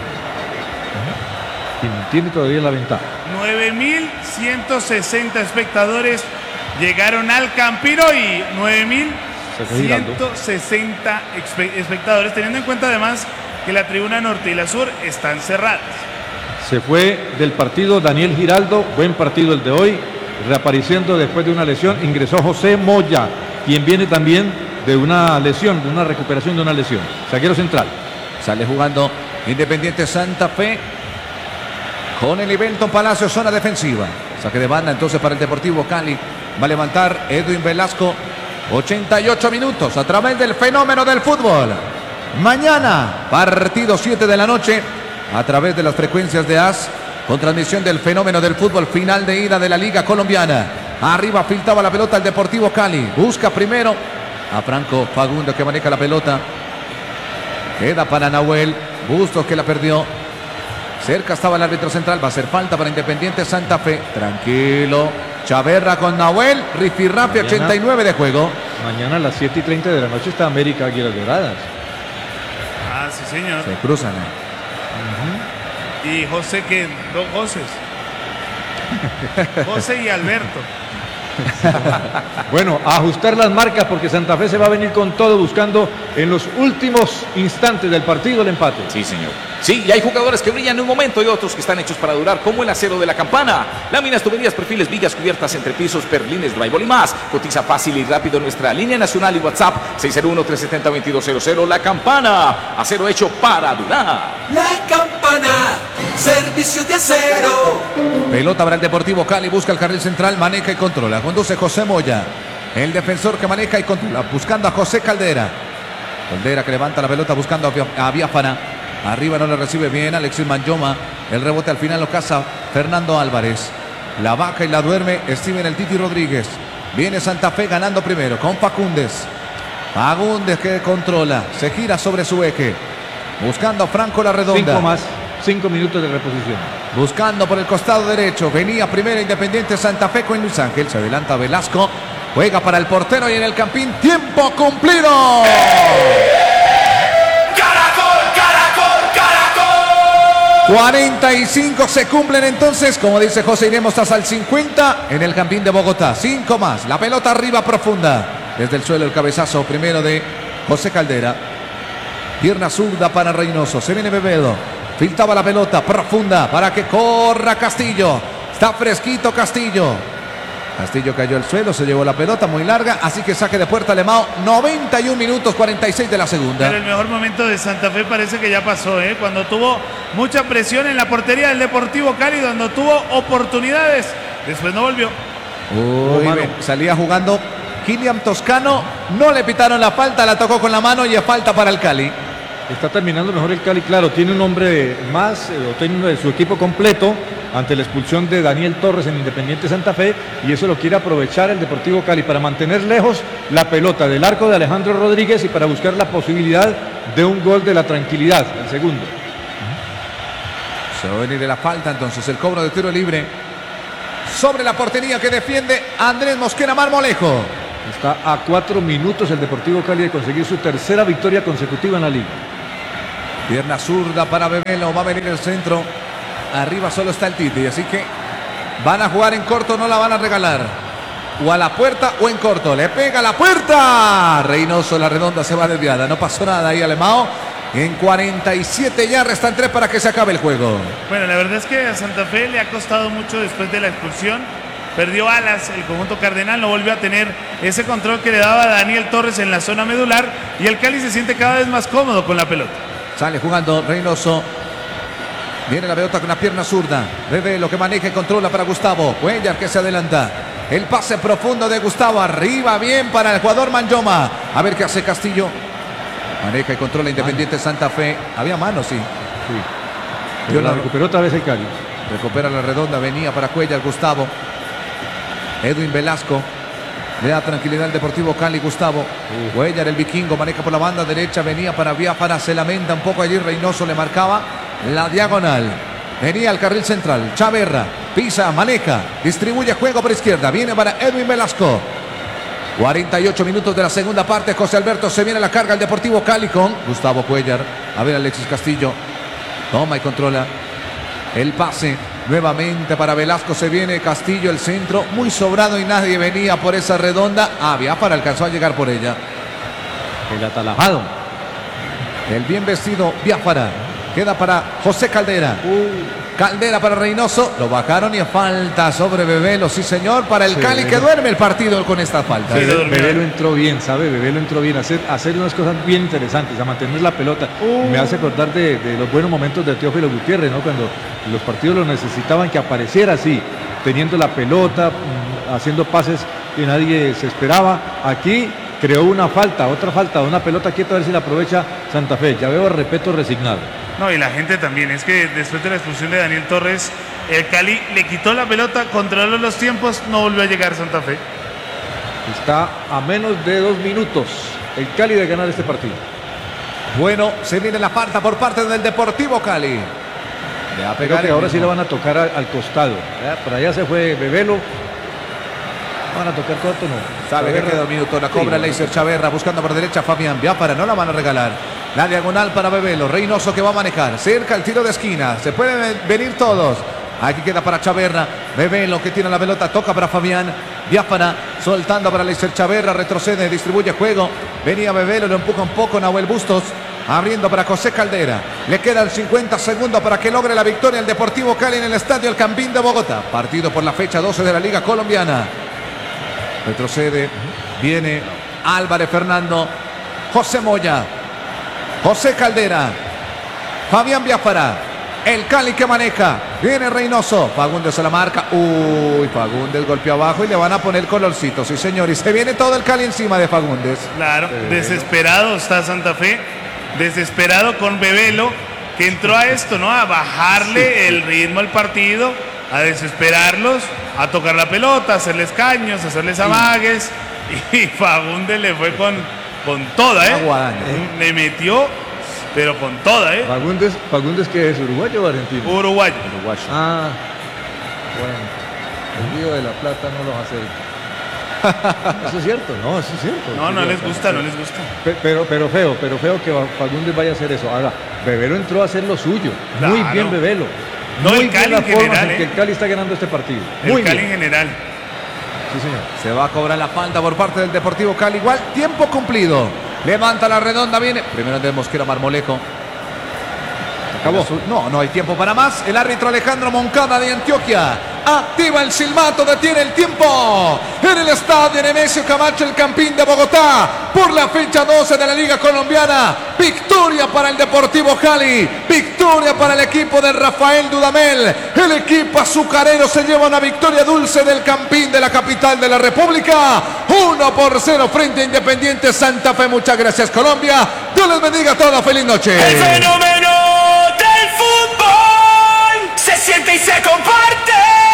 quien tiene todavía la ventaja. nueve mil ciento sesenta espectadores llegaron al Campino y nueve mil ciento sesenta espectadores, teniendo en cuenta además que la tribuna norte y la sur están cerradas. Se fue del partido Daniel Giraldo, buen partido el de hoy, reapareciendo después de una lesión. Ingresó José Moya, quien viene también de una lesión, de una recuperación de una lesión. Zaguero central. Sale jugando Independiente Santa Fe con el Ivelton Palacio, zona defensiva. Saque de banda entonces para el Deportivo Cali. Va a levantar Edwin Velasco. ochenta y ocho minutos a través del fenómeno del fútbol. Mañana, partido siete de la noche. A través de las frecuencias de A S, con transmisión del fenómeno del fútbol, final de ida de la Liga Colombiana. Arriba filtraba la pelota el Deportivo Cali. Busca primero a Franco Fagundo, que maneja la pelota. Queda para Nahuel Bustos, que la perdió. Cerca estaba el árbitro central. Va a hacer falta para Independiente Santa Fe. Tranquilo. Chaverra con Nahuel. Rifirrafe, ochenta y nueve de juego. Mañana a las siete y treinta de la noche está América Águilas Doradas. Ah, sí, señor. Se cruzan. ¿eh? Uh-huh. Y José, que dos José. José y Alberto. Bueno, a ajustar las marcas porque Santa Fe se va a venir con todo buscando en los últimos instantes del partido el empate. Sí, señor. Sí, y hay jugadores que brillan en un momento y otros que están hechos para durar, como el acero de la Campana. Láminas, tuberías, perfiles, vigas, cubiertas, entrepisos, perlines, drywall y más. Cotiza fácil y rápido en nuestra línea nacional y WhatsApp seis cero uno, tres siete cero, dos dos cero cero. La Campana, acero hecho para durar. La Campana, servicio de acero. Pelota para el Deportivo Cali, busca el carril central, maneja y controla. Conduce José Moya, el defensor que maneja y controla, buscando a José Caldera. Caldera que levanta la pelota buscando a Biafana. Arriba no le recibe bien Alexis Manyoma. El rebote al final lo caza Fernando Álvarez. La baja y la duerme Steven el Titi Rodríguez. Viene Santa Fe ganando primero con Facúndez. Facúndez que controla, se gira sobre su eje. Buscando a Franco La Redonda. Cinco más, cinco minutos de reposición. Buscando por el costado derecho. Venía primero Independiente Santa Fe con Luis Ángel. Se adelanta Velasco. Juega para el portero y en el Campín. ¡Tiempo cumplido! cuarenta y cinco se cumplen entonces, como dice José, iremos hasta el cincuenta en el Campín de Bogotá. Cinco más, la pelota arriba profunda. Desde el suelo el cabezazo primero de José Caldera. Pierna zurda para Reynoso, se viene Bebedo. Filtraba la pelota profunda para que corra Castillo. Está fresquito Castillo. Castillo cayó al suelo, se llevó la pelota muy larga, así que saque de puerta Alemão, noventa y un minutos, cuarenta y seis de la segunda. Pero el mejor momento de Santa Fe parece que ya pasó, ¿eh? Cuando tuvo mucha presión en la portería del Deportivo Cali, cuando tuvo oportunidades, después no volvió. Uy, oh, salía jugando Kylian Toscano, no le pitaron la falta, la tocó con la mano y es falta para el Cali. Está terminando mejor el Cali, claro, tiene un hombre más, eh, o tiene su equipo completo ante la expulsión de Daniel Torres en Independiente Santa Fe, y eso lo quiere aprovechar el Deportivo Cali para mantener lejos la pelota del arco de Alejandro Rodríguez y para buscar la posibilidad de un gol de la tranquilidad, el segundo. Se va a venir de la falta entonces, el cobro de tiro libre sobre la portería que defiende Andrés Mosquera Marmolejo. Está a cuatro minutos el Deportivo Cali de conseguir su tercera victoria consecutiva en la liga. Pierna zurda para Bebelo, va a venir el centro. Arriba solo está el Titi, así que van a jugar en corto, no la van a regalar. O a la puerta o en corto. Le pega a la puerta. Reynoso, la redonda se va desviada. No pasó nada ahí, Alemão. En cuarenta y siete ya restan tres para que se acabe el juego. Bueno, la verdad es que a Santa Fe le ha costado mucho después de la expulsión. Perdió alas el conjunto cardenal, no volvió a tener ese control que le daba a Daniel Torres en la zona medular. Y el Cali se siente cada vez más cómodo con la pelota. Sale jugando Reynoso. Viene la pelota con la pierna zurda. Bebé lo que maneja y controla para Gustavo. Cuellar que se adelanta. El pase profundo de Gustavo. Arriba bien para el jugador Manjoma. A ver qué hace Castillo. Maneja y controla Independiente Santa Fe. Había mano, sí. sí. Yo la recuperó otra vez el Cali. Recupera la redonda. Venía para Cuellar Gustavo. Edwin Velasco. Le da tranquilidad al Deportivo Cali, Gustavo. Uh. Cuellar, el vikingo, maneja por la banda derecha. Venía para Biafara. Se lamenta un poco allí. Reynoso le marcaba la diagonal. Venía al carril central. Chaverra. Pisa, maneja. Distribuye juego por izquierda. Viene para Edwin Velasco. cuarenta y ocho minutos de la segunda parte. José Alberto se viene a la carga el Deportivo Cali con Gustavo Cuellar. A ver Alexis Castillo. Toma y controla. El pase. Nuevamente para Velasco. Se viene Castillo, el centro. Muy sobrado y nadie venía por esa redonda. Ah, Biafara alcanzó a llegar por ella. El atalajado. El bien vestido Biafara. Queda para José Caldera. Uh. Caldera para Reynoso. Lo bajaron y a falta sobre Bebelo. Sí, señor. Para el sí, Cali que duerme el partido con esta falta. Sí, Bebelo entró bien, ¿sabe? Bebelo entró bien. Hacer, hacer unas cosas bien interesantes. A mantener la pelota. Uh. Me hace acordar de, de los buenos momentos de Teófilo Gutiérrez, ¿no? Cuando los partidos lo necesitaban que apareciera así. Teniendo la pelota, haciendo pases que nadie se esperaba. Aquí creó una falta, otra falta, una pelota quieta, a ver si la aprovecha Santa Fe. Ya veo a Repeto resignado. No, y la gente también, es que después de la expulsión de Daniel Torres, el Cali le quitó la pelota, controló los tiempos, no volvió a llegar Santa Fe. Está a menos de dos minutos el Cali de ganar este partido. Bueno, se viene la falta por parte del Deportivo Cali. Le va a pegar. Creo que ahora mismo sí le van a tocar al, al costado. Por allá se fue Bebelo. Van a tocar corto, no. Sabe que queda un minuto, la cobra sí, Leiser Chaverra, buscando por derecha Fabián Biafara, no la van a regalar. La diagonal para Bebelo, Reynoso que va a manejar, cerca el tiro de esquina, se pueden venir todos. Aquí queda para Chaverra, Bebelo que tiene la pelota, toca para Fabián Biafara, soltando para Leiser Chaverra, retrocede, distribuye juego. Venía Bebelo, lo empuja un poco Nahuel Bustos, abriendo para José Caldera. Le quedan cincuenta segundos para que logre la victoria el Deportivo Cali en el estadio El Campín de Bogotá. Partido por la fecha doce de la Liga Colombiana. Retrocede, viene Álvarez Fernando, José Moya, José Caldera, Fabián Biafara, el Cali que maneja, viene Reynoso, Fagundes se la marca, uy, Fagundes golpeó abajo y le van a poner colorcito, sí señor, y se viene todo el Cali encima de Fagundes. Claro, eh, desesperado está Santa Fe, desesperado con Bebelo, que entró a esto, ¿no? A bajarle sí, sí. el ritmo al partido, a desesperarlos, a tocar la pelota, a hacerles caños, a hacerles amagues. Y Fagundes le fue con, con toda, ¿eh? Aguadán, ¿eh? Le metió, pero con toda, ¿eh? Fagundes, Fagundes ¿qué es? ¿Uruguayo o argentino? Uruguayo. Uruguayo. Ah, bueno. El Río de la Plata no los hace. Eso es cierto, no, eso es cierto. No, no les gusta, no les gusta. Pero, pero feo, pero feo que Fagundes vaya a hacer eso. Ahora, Bebelo entró a hacer lo suyo. Claro. Muy bien Bebelo. No, Muy el Cali bien en general, en que el Cali está ganando este partido. El Muy Cali bien. en general. Sí, señor. Se va a cobrar la falta por parte del Deportivo Cali. Igual, tiempo cumplido. Levanta la redonda, viene. Primero de Mosquera Marmolejo. Acabó. No, no hay tiempo para más. El árbitro Alejandro Moncada de Antioquia activa el silbato, detiene el tiempo en el estadio Nemesio Camacho, el Campín de Bogotá, por la fecha doce de la Liga Colombiana. Victoria para el Deportivo Cali, victoria para el equipo de Rafael Dudamel. El equipo azucarero se lleva una victoria dulce del Campín de la capital de la República, uno por cero frente a Independiente Santa Fe. Muchas gracias, Colombia. Dios les bendiga a todos. Feliz noche. El fenómeno del fútbol se siente y se comparte.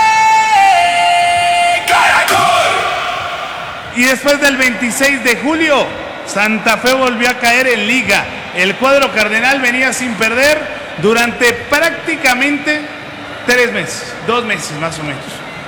Y después del veintiséis de julio, Santa Fe volvió a caer en Liga. El cuadro cardenal venía sin perder durante prácticamente tres meses, dos meses más o menos.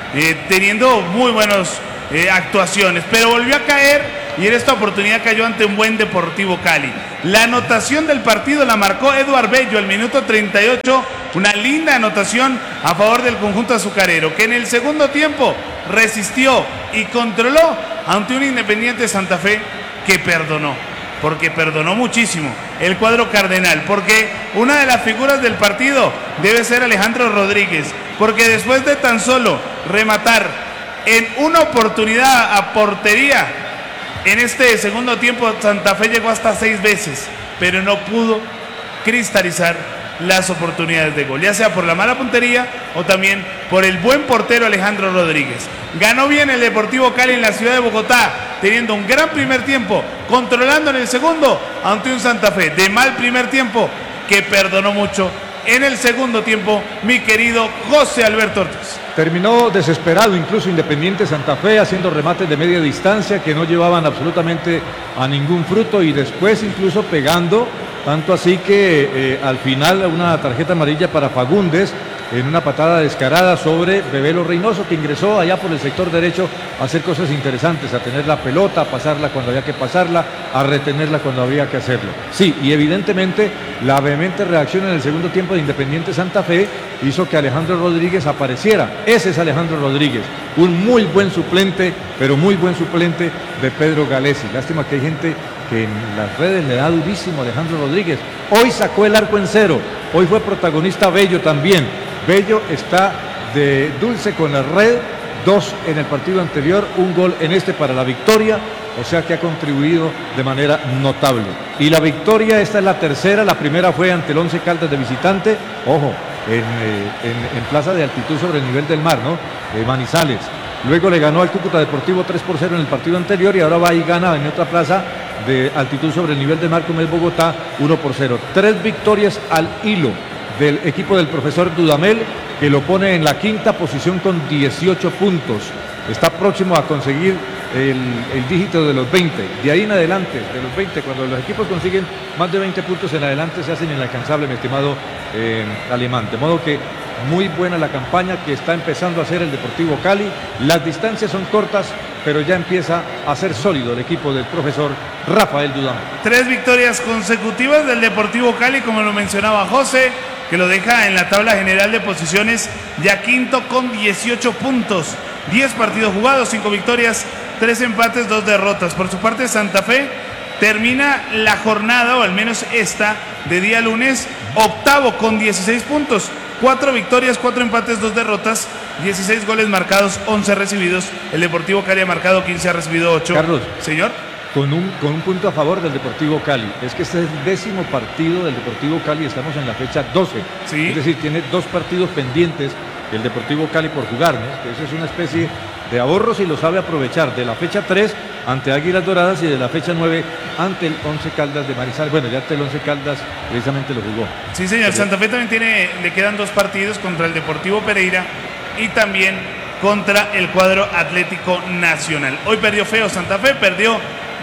eh, teniendo muy buenas eh, actuaciones, pero volvió a caer y en esta oportunidad cayó ante un buen Deportivo Cali. La anotación del partido la marcó Eduard Bello al minuto treinta y ocho, una linda anotación a favor del conjunto azucarero, que en el segundo tiempo resistió y controló ante un Independiente Santa Fe que perdonó, porque perdonó muchísimo el cuadro cardenal, porque una de las figuras del partido debe ser Alejandro Rodríguez, porque después de tan solo rematar en una oportunidad a portería, en este segundo tiempo Santa Fe llegó hasta seis veces, pero no pudo cristalizar las oportunidades de gol, ya sea por la mala puntería o también por el buen portero Alejandro Rodríguez. Ganó bien el Deportivo Cali en la ciudad de Bogotá, teniendo un gran primer tiempo, controlando en el segundo ante un Santa Fe de mal primer tiempo que perdonó mucho en el segundo tiempo, mi querido José Alberto Ortiz. Terminó desesperado incluso Independiente Santa Fe, haciendo remates de media distancia que no llevaban absolutamente a ningún fruto y después incluso pegando, tanto así que eh, al final una tarjeta amarilla para Fagundes en una patada descarada sobre Bebelo Reynoso, que ingresó allá por el sector derecho a hacer cosas interesantes, a tener la pelota, a pasarla cuando había que pasarla, a retenerla cuando había que hacerlo. Sí, y evidentemente la vehemente reacción en el segundo tiempo de Independiente Santa Fe hizo que Alejandro Rodríguez apareciera. Ese es Alejandro Rodríguez, un muy buen suplente, pero muy buen suplente de Pedro Galesi. Lástima que hay gente que en las redes le da durísimo a Alejandro Rodríguez. Hoy sacó el arco en cero, hoy fue protagonista Bello también. Bello está de dulce con la red, dos en el partido anterior, un gol en este para la victoria, o sea que ha contribuido de manera notable. Y la victoria, esta es la tercera, la primera fue ante el Once Caldas de visitante, ojo, en, eh, en, en plaza de altitud sobre el nivel del mar, ¿no? Eh, Manizales. Luego le ganó al Cúcuta Deportivo tres por cero en el partido anterior y ahora va y gana en otra plaza de altitud sobre el nivel del mar como es Bogotá, uno por cero. Tres victorias al hilo del equipo del profesor Dudamel, que lo pone en la quinta posición con dieciocho puntos. Está próximo a conseguir el, el dígito de los veinte. De ahí en adelante, de los veinte, cuando los equipos consiguen más de veinte puntos en adelante, se hacen inalcanzables, mi estimado eh, Alemán. De modo que muy buena la campaña que está empezando a hacer el Deportivo Cali. Las distancias son cortas, pero ya empieza a ser sólido el equipo del profesor Rafael Dudamel. Tres victorias consecutivas del Deportivo Cali, como lo mencionaba José, que lo deja en la tabla general de posiciones ya quinto con dieciocho puntos, diez partidos jugados, cinco victorias, tres empates, dos derrotas. Por su parte, Santa Fe termina la jornada, o al menos esta, de día lunes, octavo con dieciséis puntos, cuatro victorias, cuatro empates, dos derrotas, dieciséis goles marcados, once recibidos. El Deportivo Cali ha marcado quince, ha recibido ocho. Carlos. Señor. Con un, con un punto a favor del Deportivo Cali. Es que este es el décimo partido del Deportivo Cali, estamos en la fecha doce. ¿Sí? Es decir, tiene dos partidos pendientes el Deportivo Cali por jugar, ¿no? Eso es una especie de ahorros y lo sabe aprovechar. De la fecha tres ante Águilas Doradas y de la fecha nueve ante el Once Caldas de Manizales. Bueno, ya ante el Once Caldas precisamente lo jugó. Sí, señor. Pero Santa Fe también tiene, le quedan dos partidos contra el Deportivo Pereira y también contra el cuadro Atlético Nacional. Hoy perdió feo Santa Fe, perdió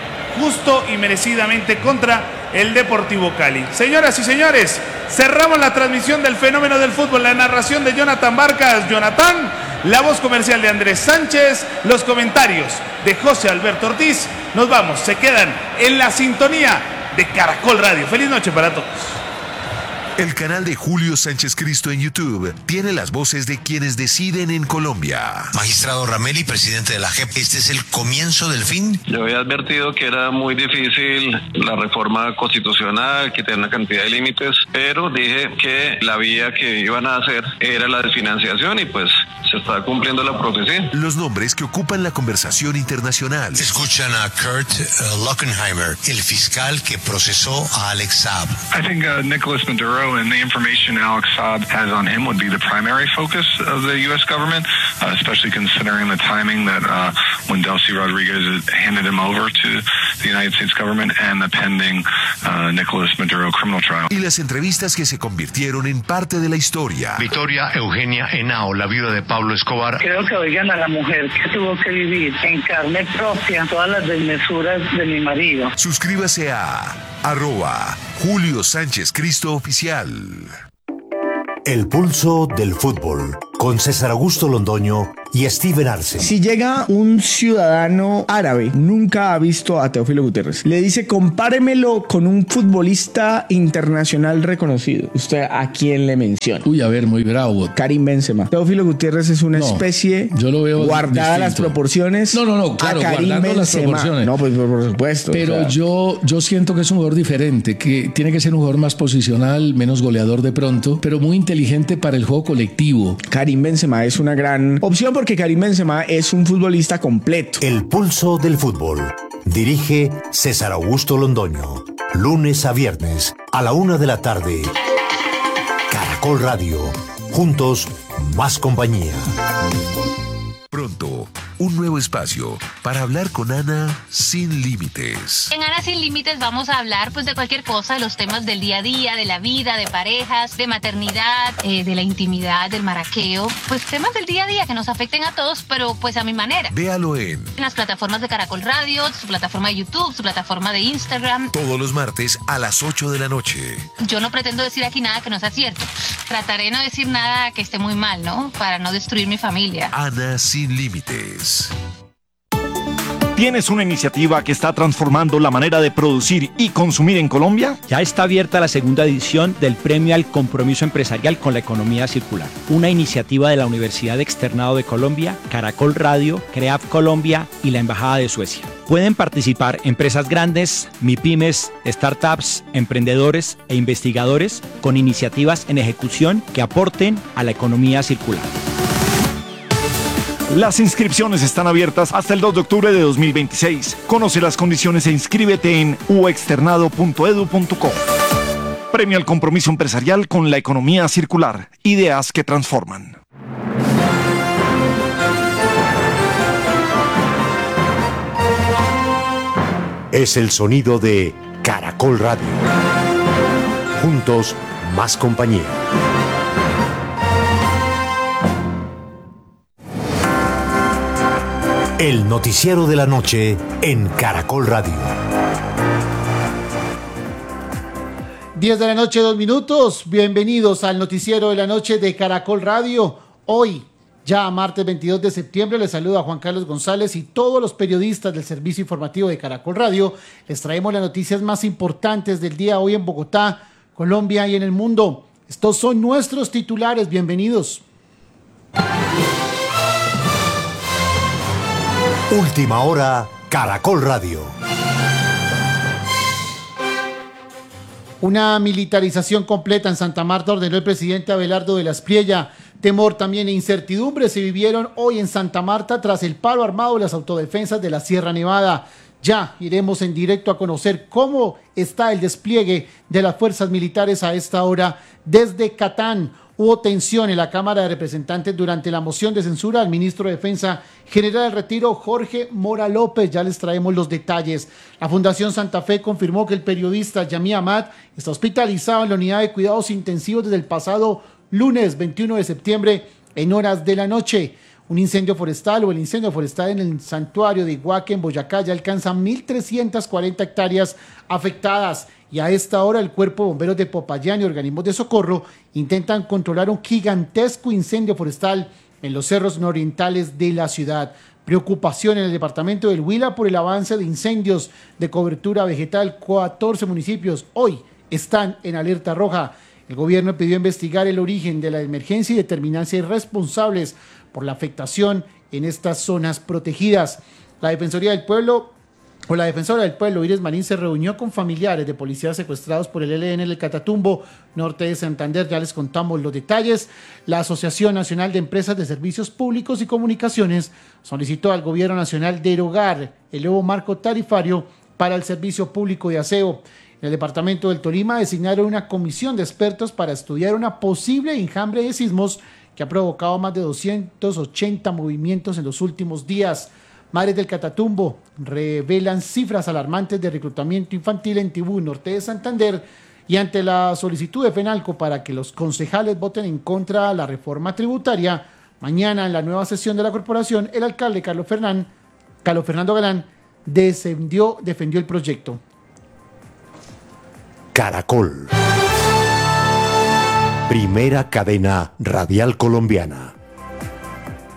justo y merecidamente contra el Deportivo Cali. Señoras y señores, cerramos la transmisión del fenómeno del fútbol, la narración de Jonathan Vargas. Jonathan, la voz comercial de Andrés Sánchez, los comentarios de José Alberto Ortiz. Nos vamos, se quedan en la sintonía de Caracol Radio. Feliz noche para todos. El canal de Julio Sánchez Cristo en YouTube tiene las voces de quienes deciden en Colombia. Magistrado Rameli, presidente de la J E P, ¿este es el comienzo del fin? Yo había advertido que era muy difícil la reforma constitucional, que tenía una cantidad de límites, pero dije que la vía que iban a hacer era la desfinanciación y pues se está cumpliendo la profecía. Los nombres que ocupan la conversación internacional. Escuchan a Kurt uh, Lockenheimer, el fiscal que procesó a Alex Saab. I think uh, Nicholas Maduro and the information Alex Saab has on him would be the primary focus of the U S government, uh, especially considering the timing that uh, when Delcy Rodriguez handed him over to the United States government and the pending uh, Nicholas Maduro criminal trial. Y las entrevistas que se convirtieron en parte de la historia. Victoria Eugenia Henao, la viuda de Pablo Escobar. Creo que oigan a la mujer que tuvo que vivir en carne propia todas las desmesuras de mi marido. Suscríbase a arroba Julio Sánchez Cristo Oficial. El pulso del fútbol con César Augusto Londoño y Steven Arce. Si llega un ciudadano árabe, nunca ha visto a Teófilo Gutiérrez, le dice compáremelo con un futbolista internacional reconocido, ¿usted a quién le menciona? Uy, a ver, muy bravo. Karim Benzema. Teófilo Gutiérrez es una no, especie yo lo veo guardada distinto. Las proporciones. No, no, no, claro, a Karim guardando Benzema. las proporciones. No, pues por supuesto. Pero o sea, yo, yo siento que es un jugador diferente, que tiene que ser un jugador más posicional, menos goleador de pronto, pero muy inteligente para el juego colectivo. Karim Benzema es una gran opción porque Karim Benzema es un futbolista completo. El pulso del fútbol. Dirige César Augusto Londoño. Lunes a viernes a la una de la tarde. Caracol Radio. Juntos, más compañía. Pronto, un nuevo espacio para hablar con Ana sin límites. En Ana sin límites vamos a hablar pues de cualquier cosa, de los temas del día a día, de la vida, de parejas, de maternidad, eh, de la intimidad, del maraqueo, pues temas del día a día que nos afecten a todos, pero pues a mi manera. Véalo en, en las plataformas de Caracol Radio, su plataforma de YouTube, su plataforma de Instagram. Todos los martes a las ocho de la noche. Yo no pretendo decir aquí nada que no sea cierto. Trataré de no decir nada que esté muy mal, ¿no? Para no destruir mi familia. Ana sin límites. ¿Tienes una iniciativa que está transformando la manera de producir y consumir en Colombia? Ya está abierta la segunda edición del Premio al Compromiso Empresarial con la Economía Circular, una iniciativa de la Universidad Externado de Colombia, Caracol Radio, CREAF Colombia y la Embajada de Suecia. Pueden participar empresas grandes, MIPYMES, startups, emprendedores e investigadores con iniciativas en ejecución que aporten a la economía circular. Las inscripciones están abiertas hasta el dos de octubre de dos mil veintiséis. Conoce las condiciones e inscríbete en u externado punto edu punto co. Premio al compromiso empresarial con la economía circular. Ideas que transforman. Es el sonido de Caracol Radio. Juntos, más compañía. El noticiero de la noche en Caracol Radio. diez de la noche, dos minutos. Bienvenidos al noticiero de la noche de Caracol Radio. Hoy, ya martes veintidós de septiembre, les saluda Juan Carlos González y todos los periodistas del servicio informativo de Caracol Radio. Les traemos las noticias más importantes del día hoy en Bogotá, Colombia y en el mundo. Estos son nuestros titulares. Bienvenidos. Última hora, Caracol Radio. Una militarización completa en Santa Marta ordenó el presidente Abelardo de la Espriella. Temor también e incertidumbre se vivieron hoy en Santa Marta tras el paro armado de las autodefensas de la Sierra Nevada. Ya iremos en directo a conocer cómo está el despliegue de las fuerzas militares a esta hora desde Catán. Hubo tensión en la Cámara de Representantes durante la moción de censura al ministro de Defensa General del Retiro, Jorge Mora López. Ya les traemos los detalles. La Fundación Santa Fe confirmó que el periodista Yamí Amat está hospitalizado en la unidad de cuidados intensivos desde el pasado lunes veintiuno de septiembre en horas de la noche. Un incendio forestal o el incendio forestal en el santuario de Iguaque, en Boyacá, ya alcanza mil trescientas cuarenta hectáreas afectadas. Y a esta hora el Cuerpo de Bomberos de Popayán y organismos de socorro intentan controlar un gigantesco incendio forestal en los cerros nororientales de la ciudad. Preocupación en el departamento del Huila por el avance de incendios de cobertura vegetal. catorce municipios hoy están en alerta roja. El gobierno pidió investigar el origen de la emergencia y determinar si hay responsables por la afectación en estas zonas protegidas. La Defensoría del Pueblo o la defensora del pueblo, Iris Marín, se reunió con familiares de policías secuestrados por el E L N en el Catatumbo, norte de Santander. Ya les contamos los detalles. La Asociación Nacional de Empresas de Servicios Públicos y Comunicaciones solicitó al Gobierno Nacional derogar el nuevo marco tarifario para el servicio público de aseo. En el departamento del Tolima designaron una comisión de expertos para estudiar una posible enjambre de sismos que ha provocado más de doscientos ochenta movimientos en los últimos días. Madres del Catatumbo revelan cifras alarmantes de reclutamiento infantil en Tibú, norte de Santander, y ante la solicitud de FENALCO para que los concejales voten en contra de la reforma tributaria, mañana en la nueva sesión de la corporación, el alcalde Carlos, Fernán, Carlos Fernando Galán defendió, defendió el proyecto. Caracol. Primera cadena radial colombiana.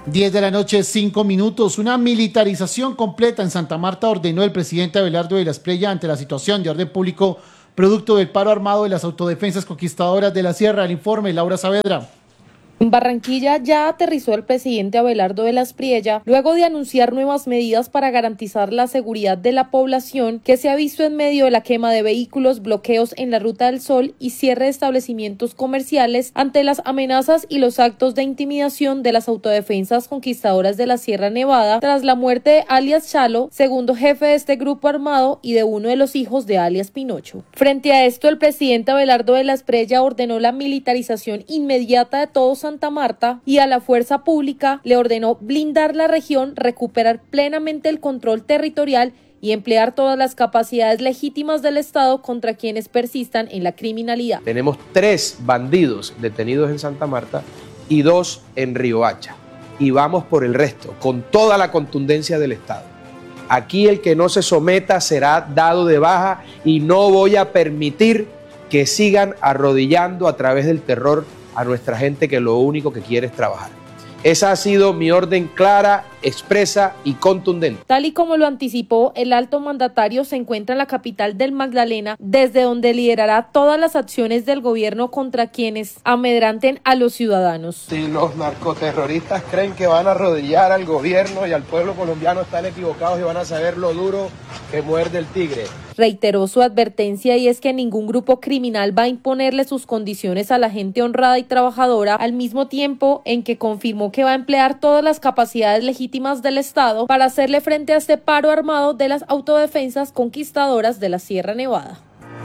diez de la noche, cinco minutos. Una militarización completa en Santa Marta ordenó el presidente Abelardo de la Espriella ante la situación de orden público producto del paro armado de las autodefensas conquistadoras de la Sierra. El informe, Laura Saavedra. En Barranquilla ya aterrizó el presidente Abelardo de la Espriella luego de anunciar nuevas medidas para garantizar la seguridad de la población que se ha visto en medio de la quema de vehículos, bloqueos en la Ruta del Sol y cierre de establecimientos comerciales ante las amenazas y los actos de intimidación de las autodefensas conquistadoras de la Sierra Nevada tras la muerte de alias Chalo, segundo jefe de este grupo armado y de uno de los hijos de alias Pinocho. Frente a esto, el presidente Abelardo de la Espriella ordenó la militarización inmediata de todos Santa Marta y a la fuerza pública le ordenó blindar la región, recuperar plenamente el control territorial y emplear todas las capacidades legítimas del Estado contra quienes persistan en la criminalidad. Tenemos tres bandidos detenidos en Santa Marta y dos en Riohacha. Y vamos por el resto, con toda la contundencia del Estado. Aquí el que no se someta será dado de baja y no voy a permitir que sigan arrodillando a través del terror a nuestra gente que lo único que quiere es trabajar. Esa ha sido mi orden clara, expresa y contundente. Tal y como lo anticipó, el alto mandatario se encuentra en la capital del Magdalena, desde donde liderará todas las acciones del gobierno contra quienes amedranten a los ciudadanos. Si los narcoterroristas creen que van a arrodillar al gobierno y al pueblo colombiano, están equivocados y van a saber lo duro que muerde el tigre. Reiteró su advertencia y es que ningún grupo criminal va a imponerle sus condiciones a la gente honrada y trabajadora, al mismo tiempo en que confirmó que va a emplear todas las capacidades legítimas del Estado para hacerle frente a este paro armado de las autodefensas conquistadoras de la Sierra Nevada.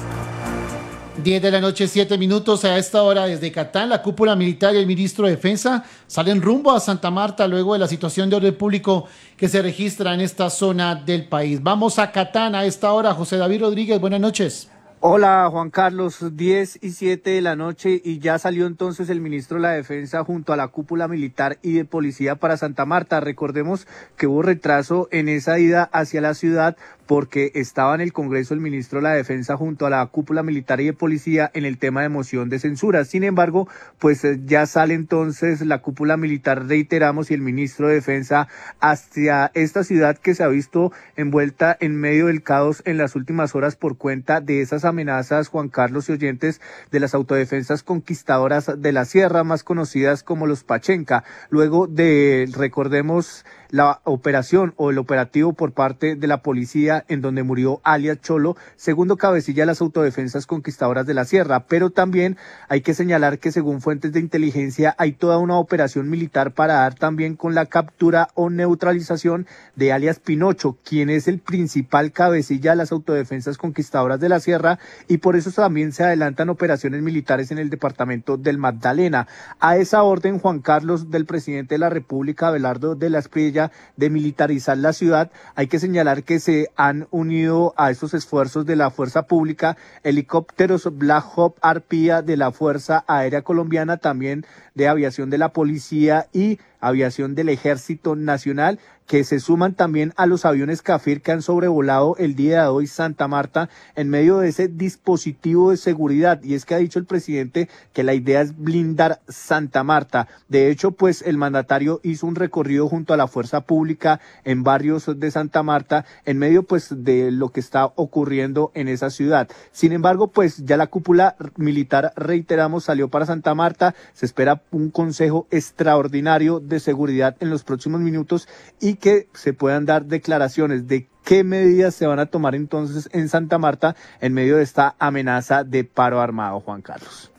diez de la noche, siete minutos. A esta hora desde Catán, la cúpula militar y el ministro de Defensa salen rumbo a Santa Marta luego de la situación de orden público que se registra en esta zona del país. Vamos a Catán a esta hora. José David Rodríguez, buenas noches. Hola Juan Carlos, diez y siete de la noche y ya salió entonces el ministro de la Defensa junto a la cúpula militar y de policía para Santa Marta. Recordemos que hubo retraso en esa ida hacia la ciudad porque estaba en el Congreso el ministro de la Defensa junto a la cúpula militar y de policía en el tema de moción de censura. Sin embargo, pues ya sale entonces la cúpula militar, reiteramos, y el ministro de Defensa hacia esta ciudad que se ha visto envuelta en medio del caos en las últimas horas por cuenta de esas amenazas, Juan Carlos y oyentes, de las autodefensas conquistadoras de la Sierra, más conocidas como los Pachenca. Luego de, recordemos, la operación o el operativo por parte de la policía en donde murió alias Cholo, segundo cabecilla de las autodefensas conquistadoras de la Sierra, pero también hay que señalar que según fuentes de inteligencia hay toda una operación militar para dar también con la captura o neutralización de alias Pinocho, quien es el principal cabecilla de las autodefensas conquistadoras de la Sierra, y por eso también se adelantan operaciones militares en el departamento del Magdalena. A esa orden, Juan Carlos, del presidente de la República, Abelardo de la Espriella, de militarizar la ciudad, hay que señalar que se han unido a estos esfuerzos de la fuerza pública helicópteros Black Hawk Arpía de la Fuerza Aérea Colombiana, también de aviación de la policía y aviación del Ejército Nacional, que se suman también a los aviones Cafir que han sobrevolado el día de hoy Santa Marta en medio de ese dispositivo de seguridad. Y es que ha dicho el presidente que la idea es blindar Santa Marta. De hecho, pues el mandatario hizo un recorrido junto a la fuerza pública en barrios de Santa Marta en medio pues de lo que está ocurriendo en esa ciudad. Sin embargo, pues ya la cúpula militar, reiteramos, salió para Santa Marta. Se espera un consejo extraordinario de seguridad en los próximos minutos y que se puedan dar declaraciones de qué medidas se van a tomar entonces en Santa Marta en medio de esta amenaza de paro armado, Juan Carlos.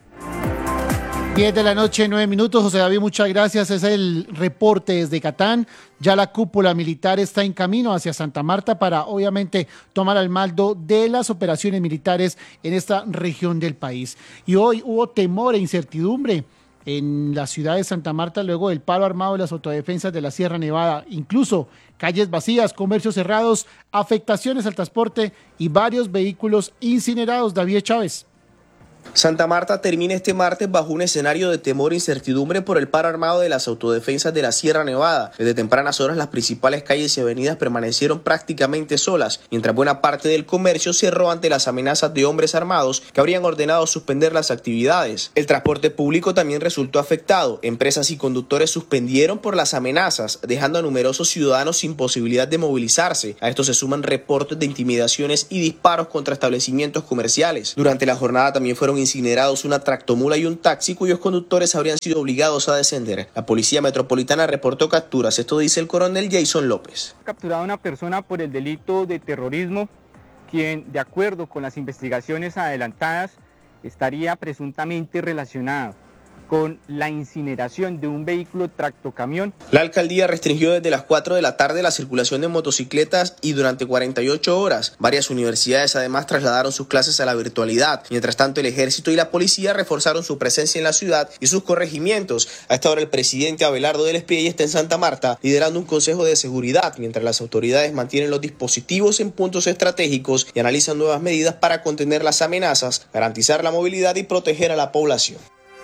diez de la noche, nueve minutos. José David, muchas gracias. Es el reporte desde Catán. Ya la cúpula militar está en camino hacia Santa Marta para, obviamente, tomar al mando de las operaciones militares en esta región del país. Y hoy hubo temor e incertidumbre en la ciudad de Santa Marta luego del paro armado de las autodefensas de la Sierra Nevada. Incluso calles vacías, comercios cerrados, afectaciones al transporte y varios vehículos incinerados. David Chávez. Santa Marta termina este martes bajo un escenario de temor e incertidumbre por el paro armado de las autodefensas de la Sierra Nevada. Desde tempranas horas las principales calles y avenidas permanecieron prácticamente solas, mientras buena parte del comercio cerró ante las amenazas de hombres armados que habrían ordenado suspender las actividades. El transporte público también resultó afectado. Empresas y conductores suspendieron por las amenazas, dejando a numerosos ciudadanos sin posibilidad de movilizarse. A esto se suman reportes de intimidaciones y disparos contra establecimientos comerciales. Durante la jornada también fueron incinerados una tractomula y un taxi cuyos conductores habrían sido obligados a descender. La Policía Metropolitana reportó capturas, esto dice el coronel Jason López. Capturada una persona por el delito de terrorismo, quien, de acuerdo con las investigaciones adelantadas, estaría presuntamente relacionado con la incineración de un vehículo tractocamión. La alcaldía restringió desde las cuatro de la tarde la circulación de motocicletas y durante cuarenta y ocho horas. Varias universidades además trasladaron sus clases a la virtualidad. Mientras tanto, el ejército y la policía reforzaron su presencia en la ciudad y sus corregimientos. A esta hora el presidente Abelardo del Espriella está en Santa Marta liderando un consejo de seguridad, mientras las autoridades mantienen los dispositivos en puntos estratégicos y analizan nuevas medidas para contener las amenazas, garantizar la movilidad y proteger a la población.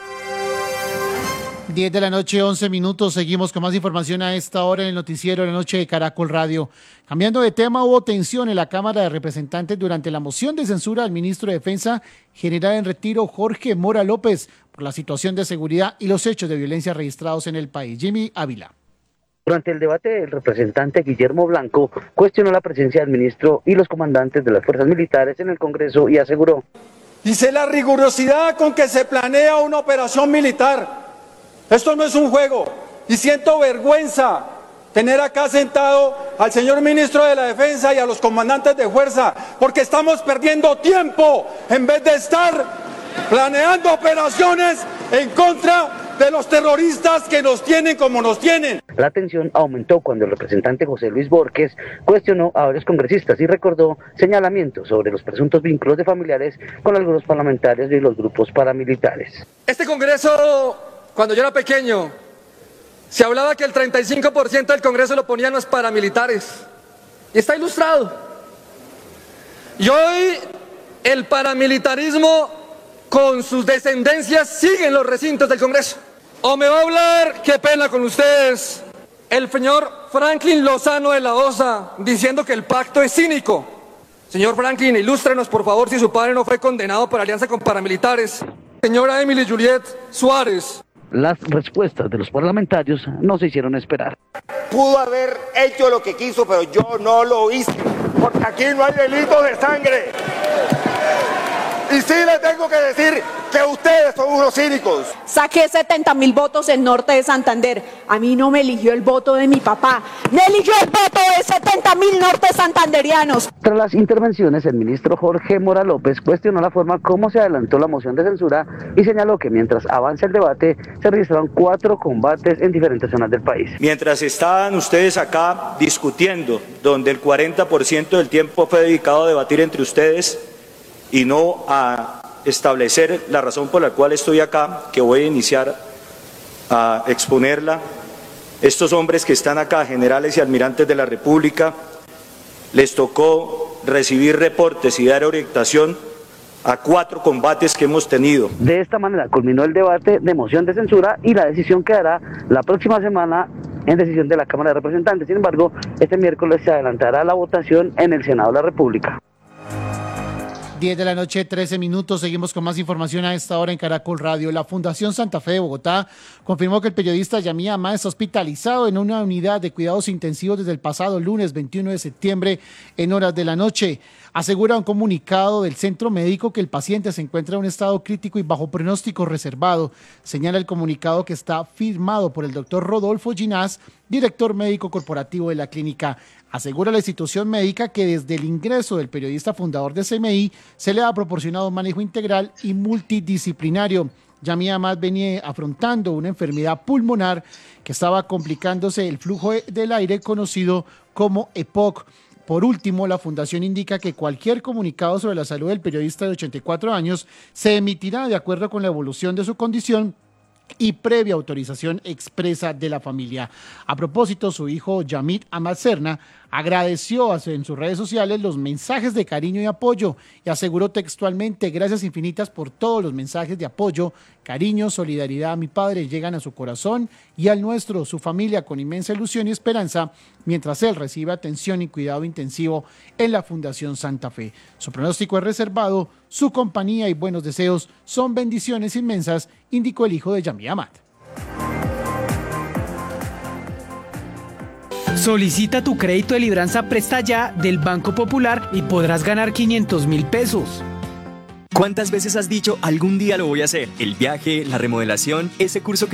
diez de la noche, once minutos. Seguimos con más información a esta hora en el noticiero de la noche de Caracol Radio. Cambiando de tema, hubo tensión en la Cámara de Representantes durante la moción de censura al ministro de Defensa, general en retiro Jorge Mora López, por la situación de seguridad y los hechos de violencia registrados en el país. Jimmy Ávila. Durante el debate, el representante Guillermo Blanco cuestionó la presencia del ministro y los comandantes de las fuerzas militares en el Congreso y aseguró: dice la rigurosidad con que se planea una operación militar. Esto no es un juego y siento vergüenza tener acá sentado al señor ministro de la Defensa y a los comandantes de fuerza, porque estamos perdiendo tiempo en vez de estar planeando operaciones en contra de los terroristas que nos tienen como nos tienen. La tensión aumentó cuando el representante José Luis Borges cuestionó a varios congresistas y recordó señalamientos sobre los presuntos vínculos de familiares con algunos parlamentarios y los grupos paramilitares. Este Congreso, cuando yo era pequeño, se hablaba que el treinta y cinco por ciento del Congreso lo ponían los paramilitares. Y está ilustrado. Y hoy el paramilitarismo con sus descendencias sigue en los recintos del Congreso. O me va a hablar, qué pena con ustedes, el señor Franklin Lozano de la OSA, diciendo que el pacto es cínico. Señor Franklin, ilústrenos por favor si su padre no fue condenado por alianza con paramilitares. Señora Emily Juliet Suárez. Las respuestas de los parlamentarios no se hicieron esperar. Pudo haber hecho lo que quiso, pero yo no lo hice, porque aquí no hay delito de sangre. Y sí les tengo que decir que ustedes son unos cínicos. Saqué setenta mil votos en Norte de Santander. A mí no me eligió el voto de mi papá, me eligió el voto de setenta mil norte santanderianos. Tras las intervenciones, el ministro Jorge Mora López cuestionó la forma como se adelantó la moción de censura y señaló que mientras avanza el debate se registraron cuatro combates en diferentes zonas del país. Mientras estaban ustedes acá discutiendo, donde el cuarenta por ciento del tiempo fue dedicado a debatir entre ustedes y no a establecer la razón por la cual estoy acá, que voy a iniciar a exponerla. Estos hombres que están acá, generales y almirantes de la República, les tocó recibir reportes y dar orientación a cuatro combates que hemos tenido. De esta manera culminó el debate de moción de censura y la decisión quedará la próxima semana en decisión de la Cámara de Representantes. Sin embargo, este miércoles se adelantará la votación en el Senado de la República. diez de la noche, trece minutos. Seguimos con más información a esta hora en Caracol Radio. La Fundación Santa Fe de Bogotá confirmó que el periodista Yamí Amá es hospitalizado en una unidad de cuidados intensivos desde el pasado lunes veintiuno de septiembre en horas de la noche. Asegura un comunicado del centro médico que el paciente se encuentra en un estado crítico y bajo pronóstico reservado. Señala el comunicado que está firmado por el doctor Rodolfo Ginás, director médico corporativo de la clínica. Asegura la institución médica que desde el ingreso del periodista fundador de C M I se le ha proporcionado un manejo integral y multidisciplinario. Yamí Amad venía afrontando una enfermedad pulmonar que estaba complicándose el flujo del aire conocido como E P O C. Por último, la Fundación indica que cualquier comunicado sobre la salud del periodista de ochenta y cuatro años se emitirá de acuerdo con la evolución de su condición y previa autorización expresa de la familia. A propósito, su hijo Yamit Ahmad Serna agradeció en sus redes sociales los mensajes de cariño y apoyo y aseguró textualmente: gracias infinitas por todos los mensajes de apoyo, cariño, solidaridad a mi padre llegan a su corazón y al nuestro, su familia, con inmensa ilusión y esperanza, mientras él recibe atención y cuidado intensivo en la Fundación Santa Fe. Su pronóstico es reservado, su compañía y buenos deseos son bendiciones inmensas, indicó el hijo de Yamit Ahmad. Solicita tu crédito de libranza Presta Ya del Banco Popular y podrás ganar quinientos mil pesos. ¿Cuántas veces has dicho algún día lo voy a hacer? El viaje, la remodelación, ese curso que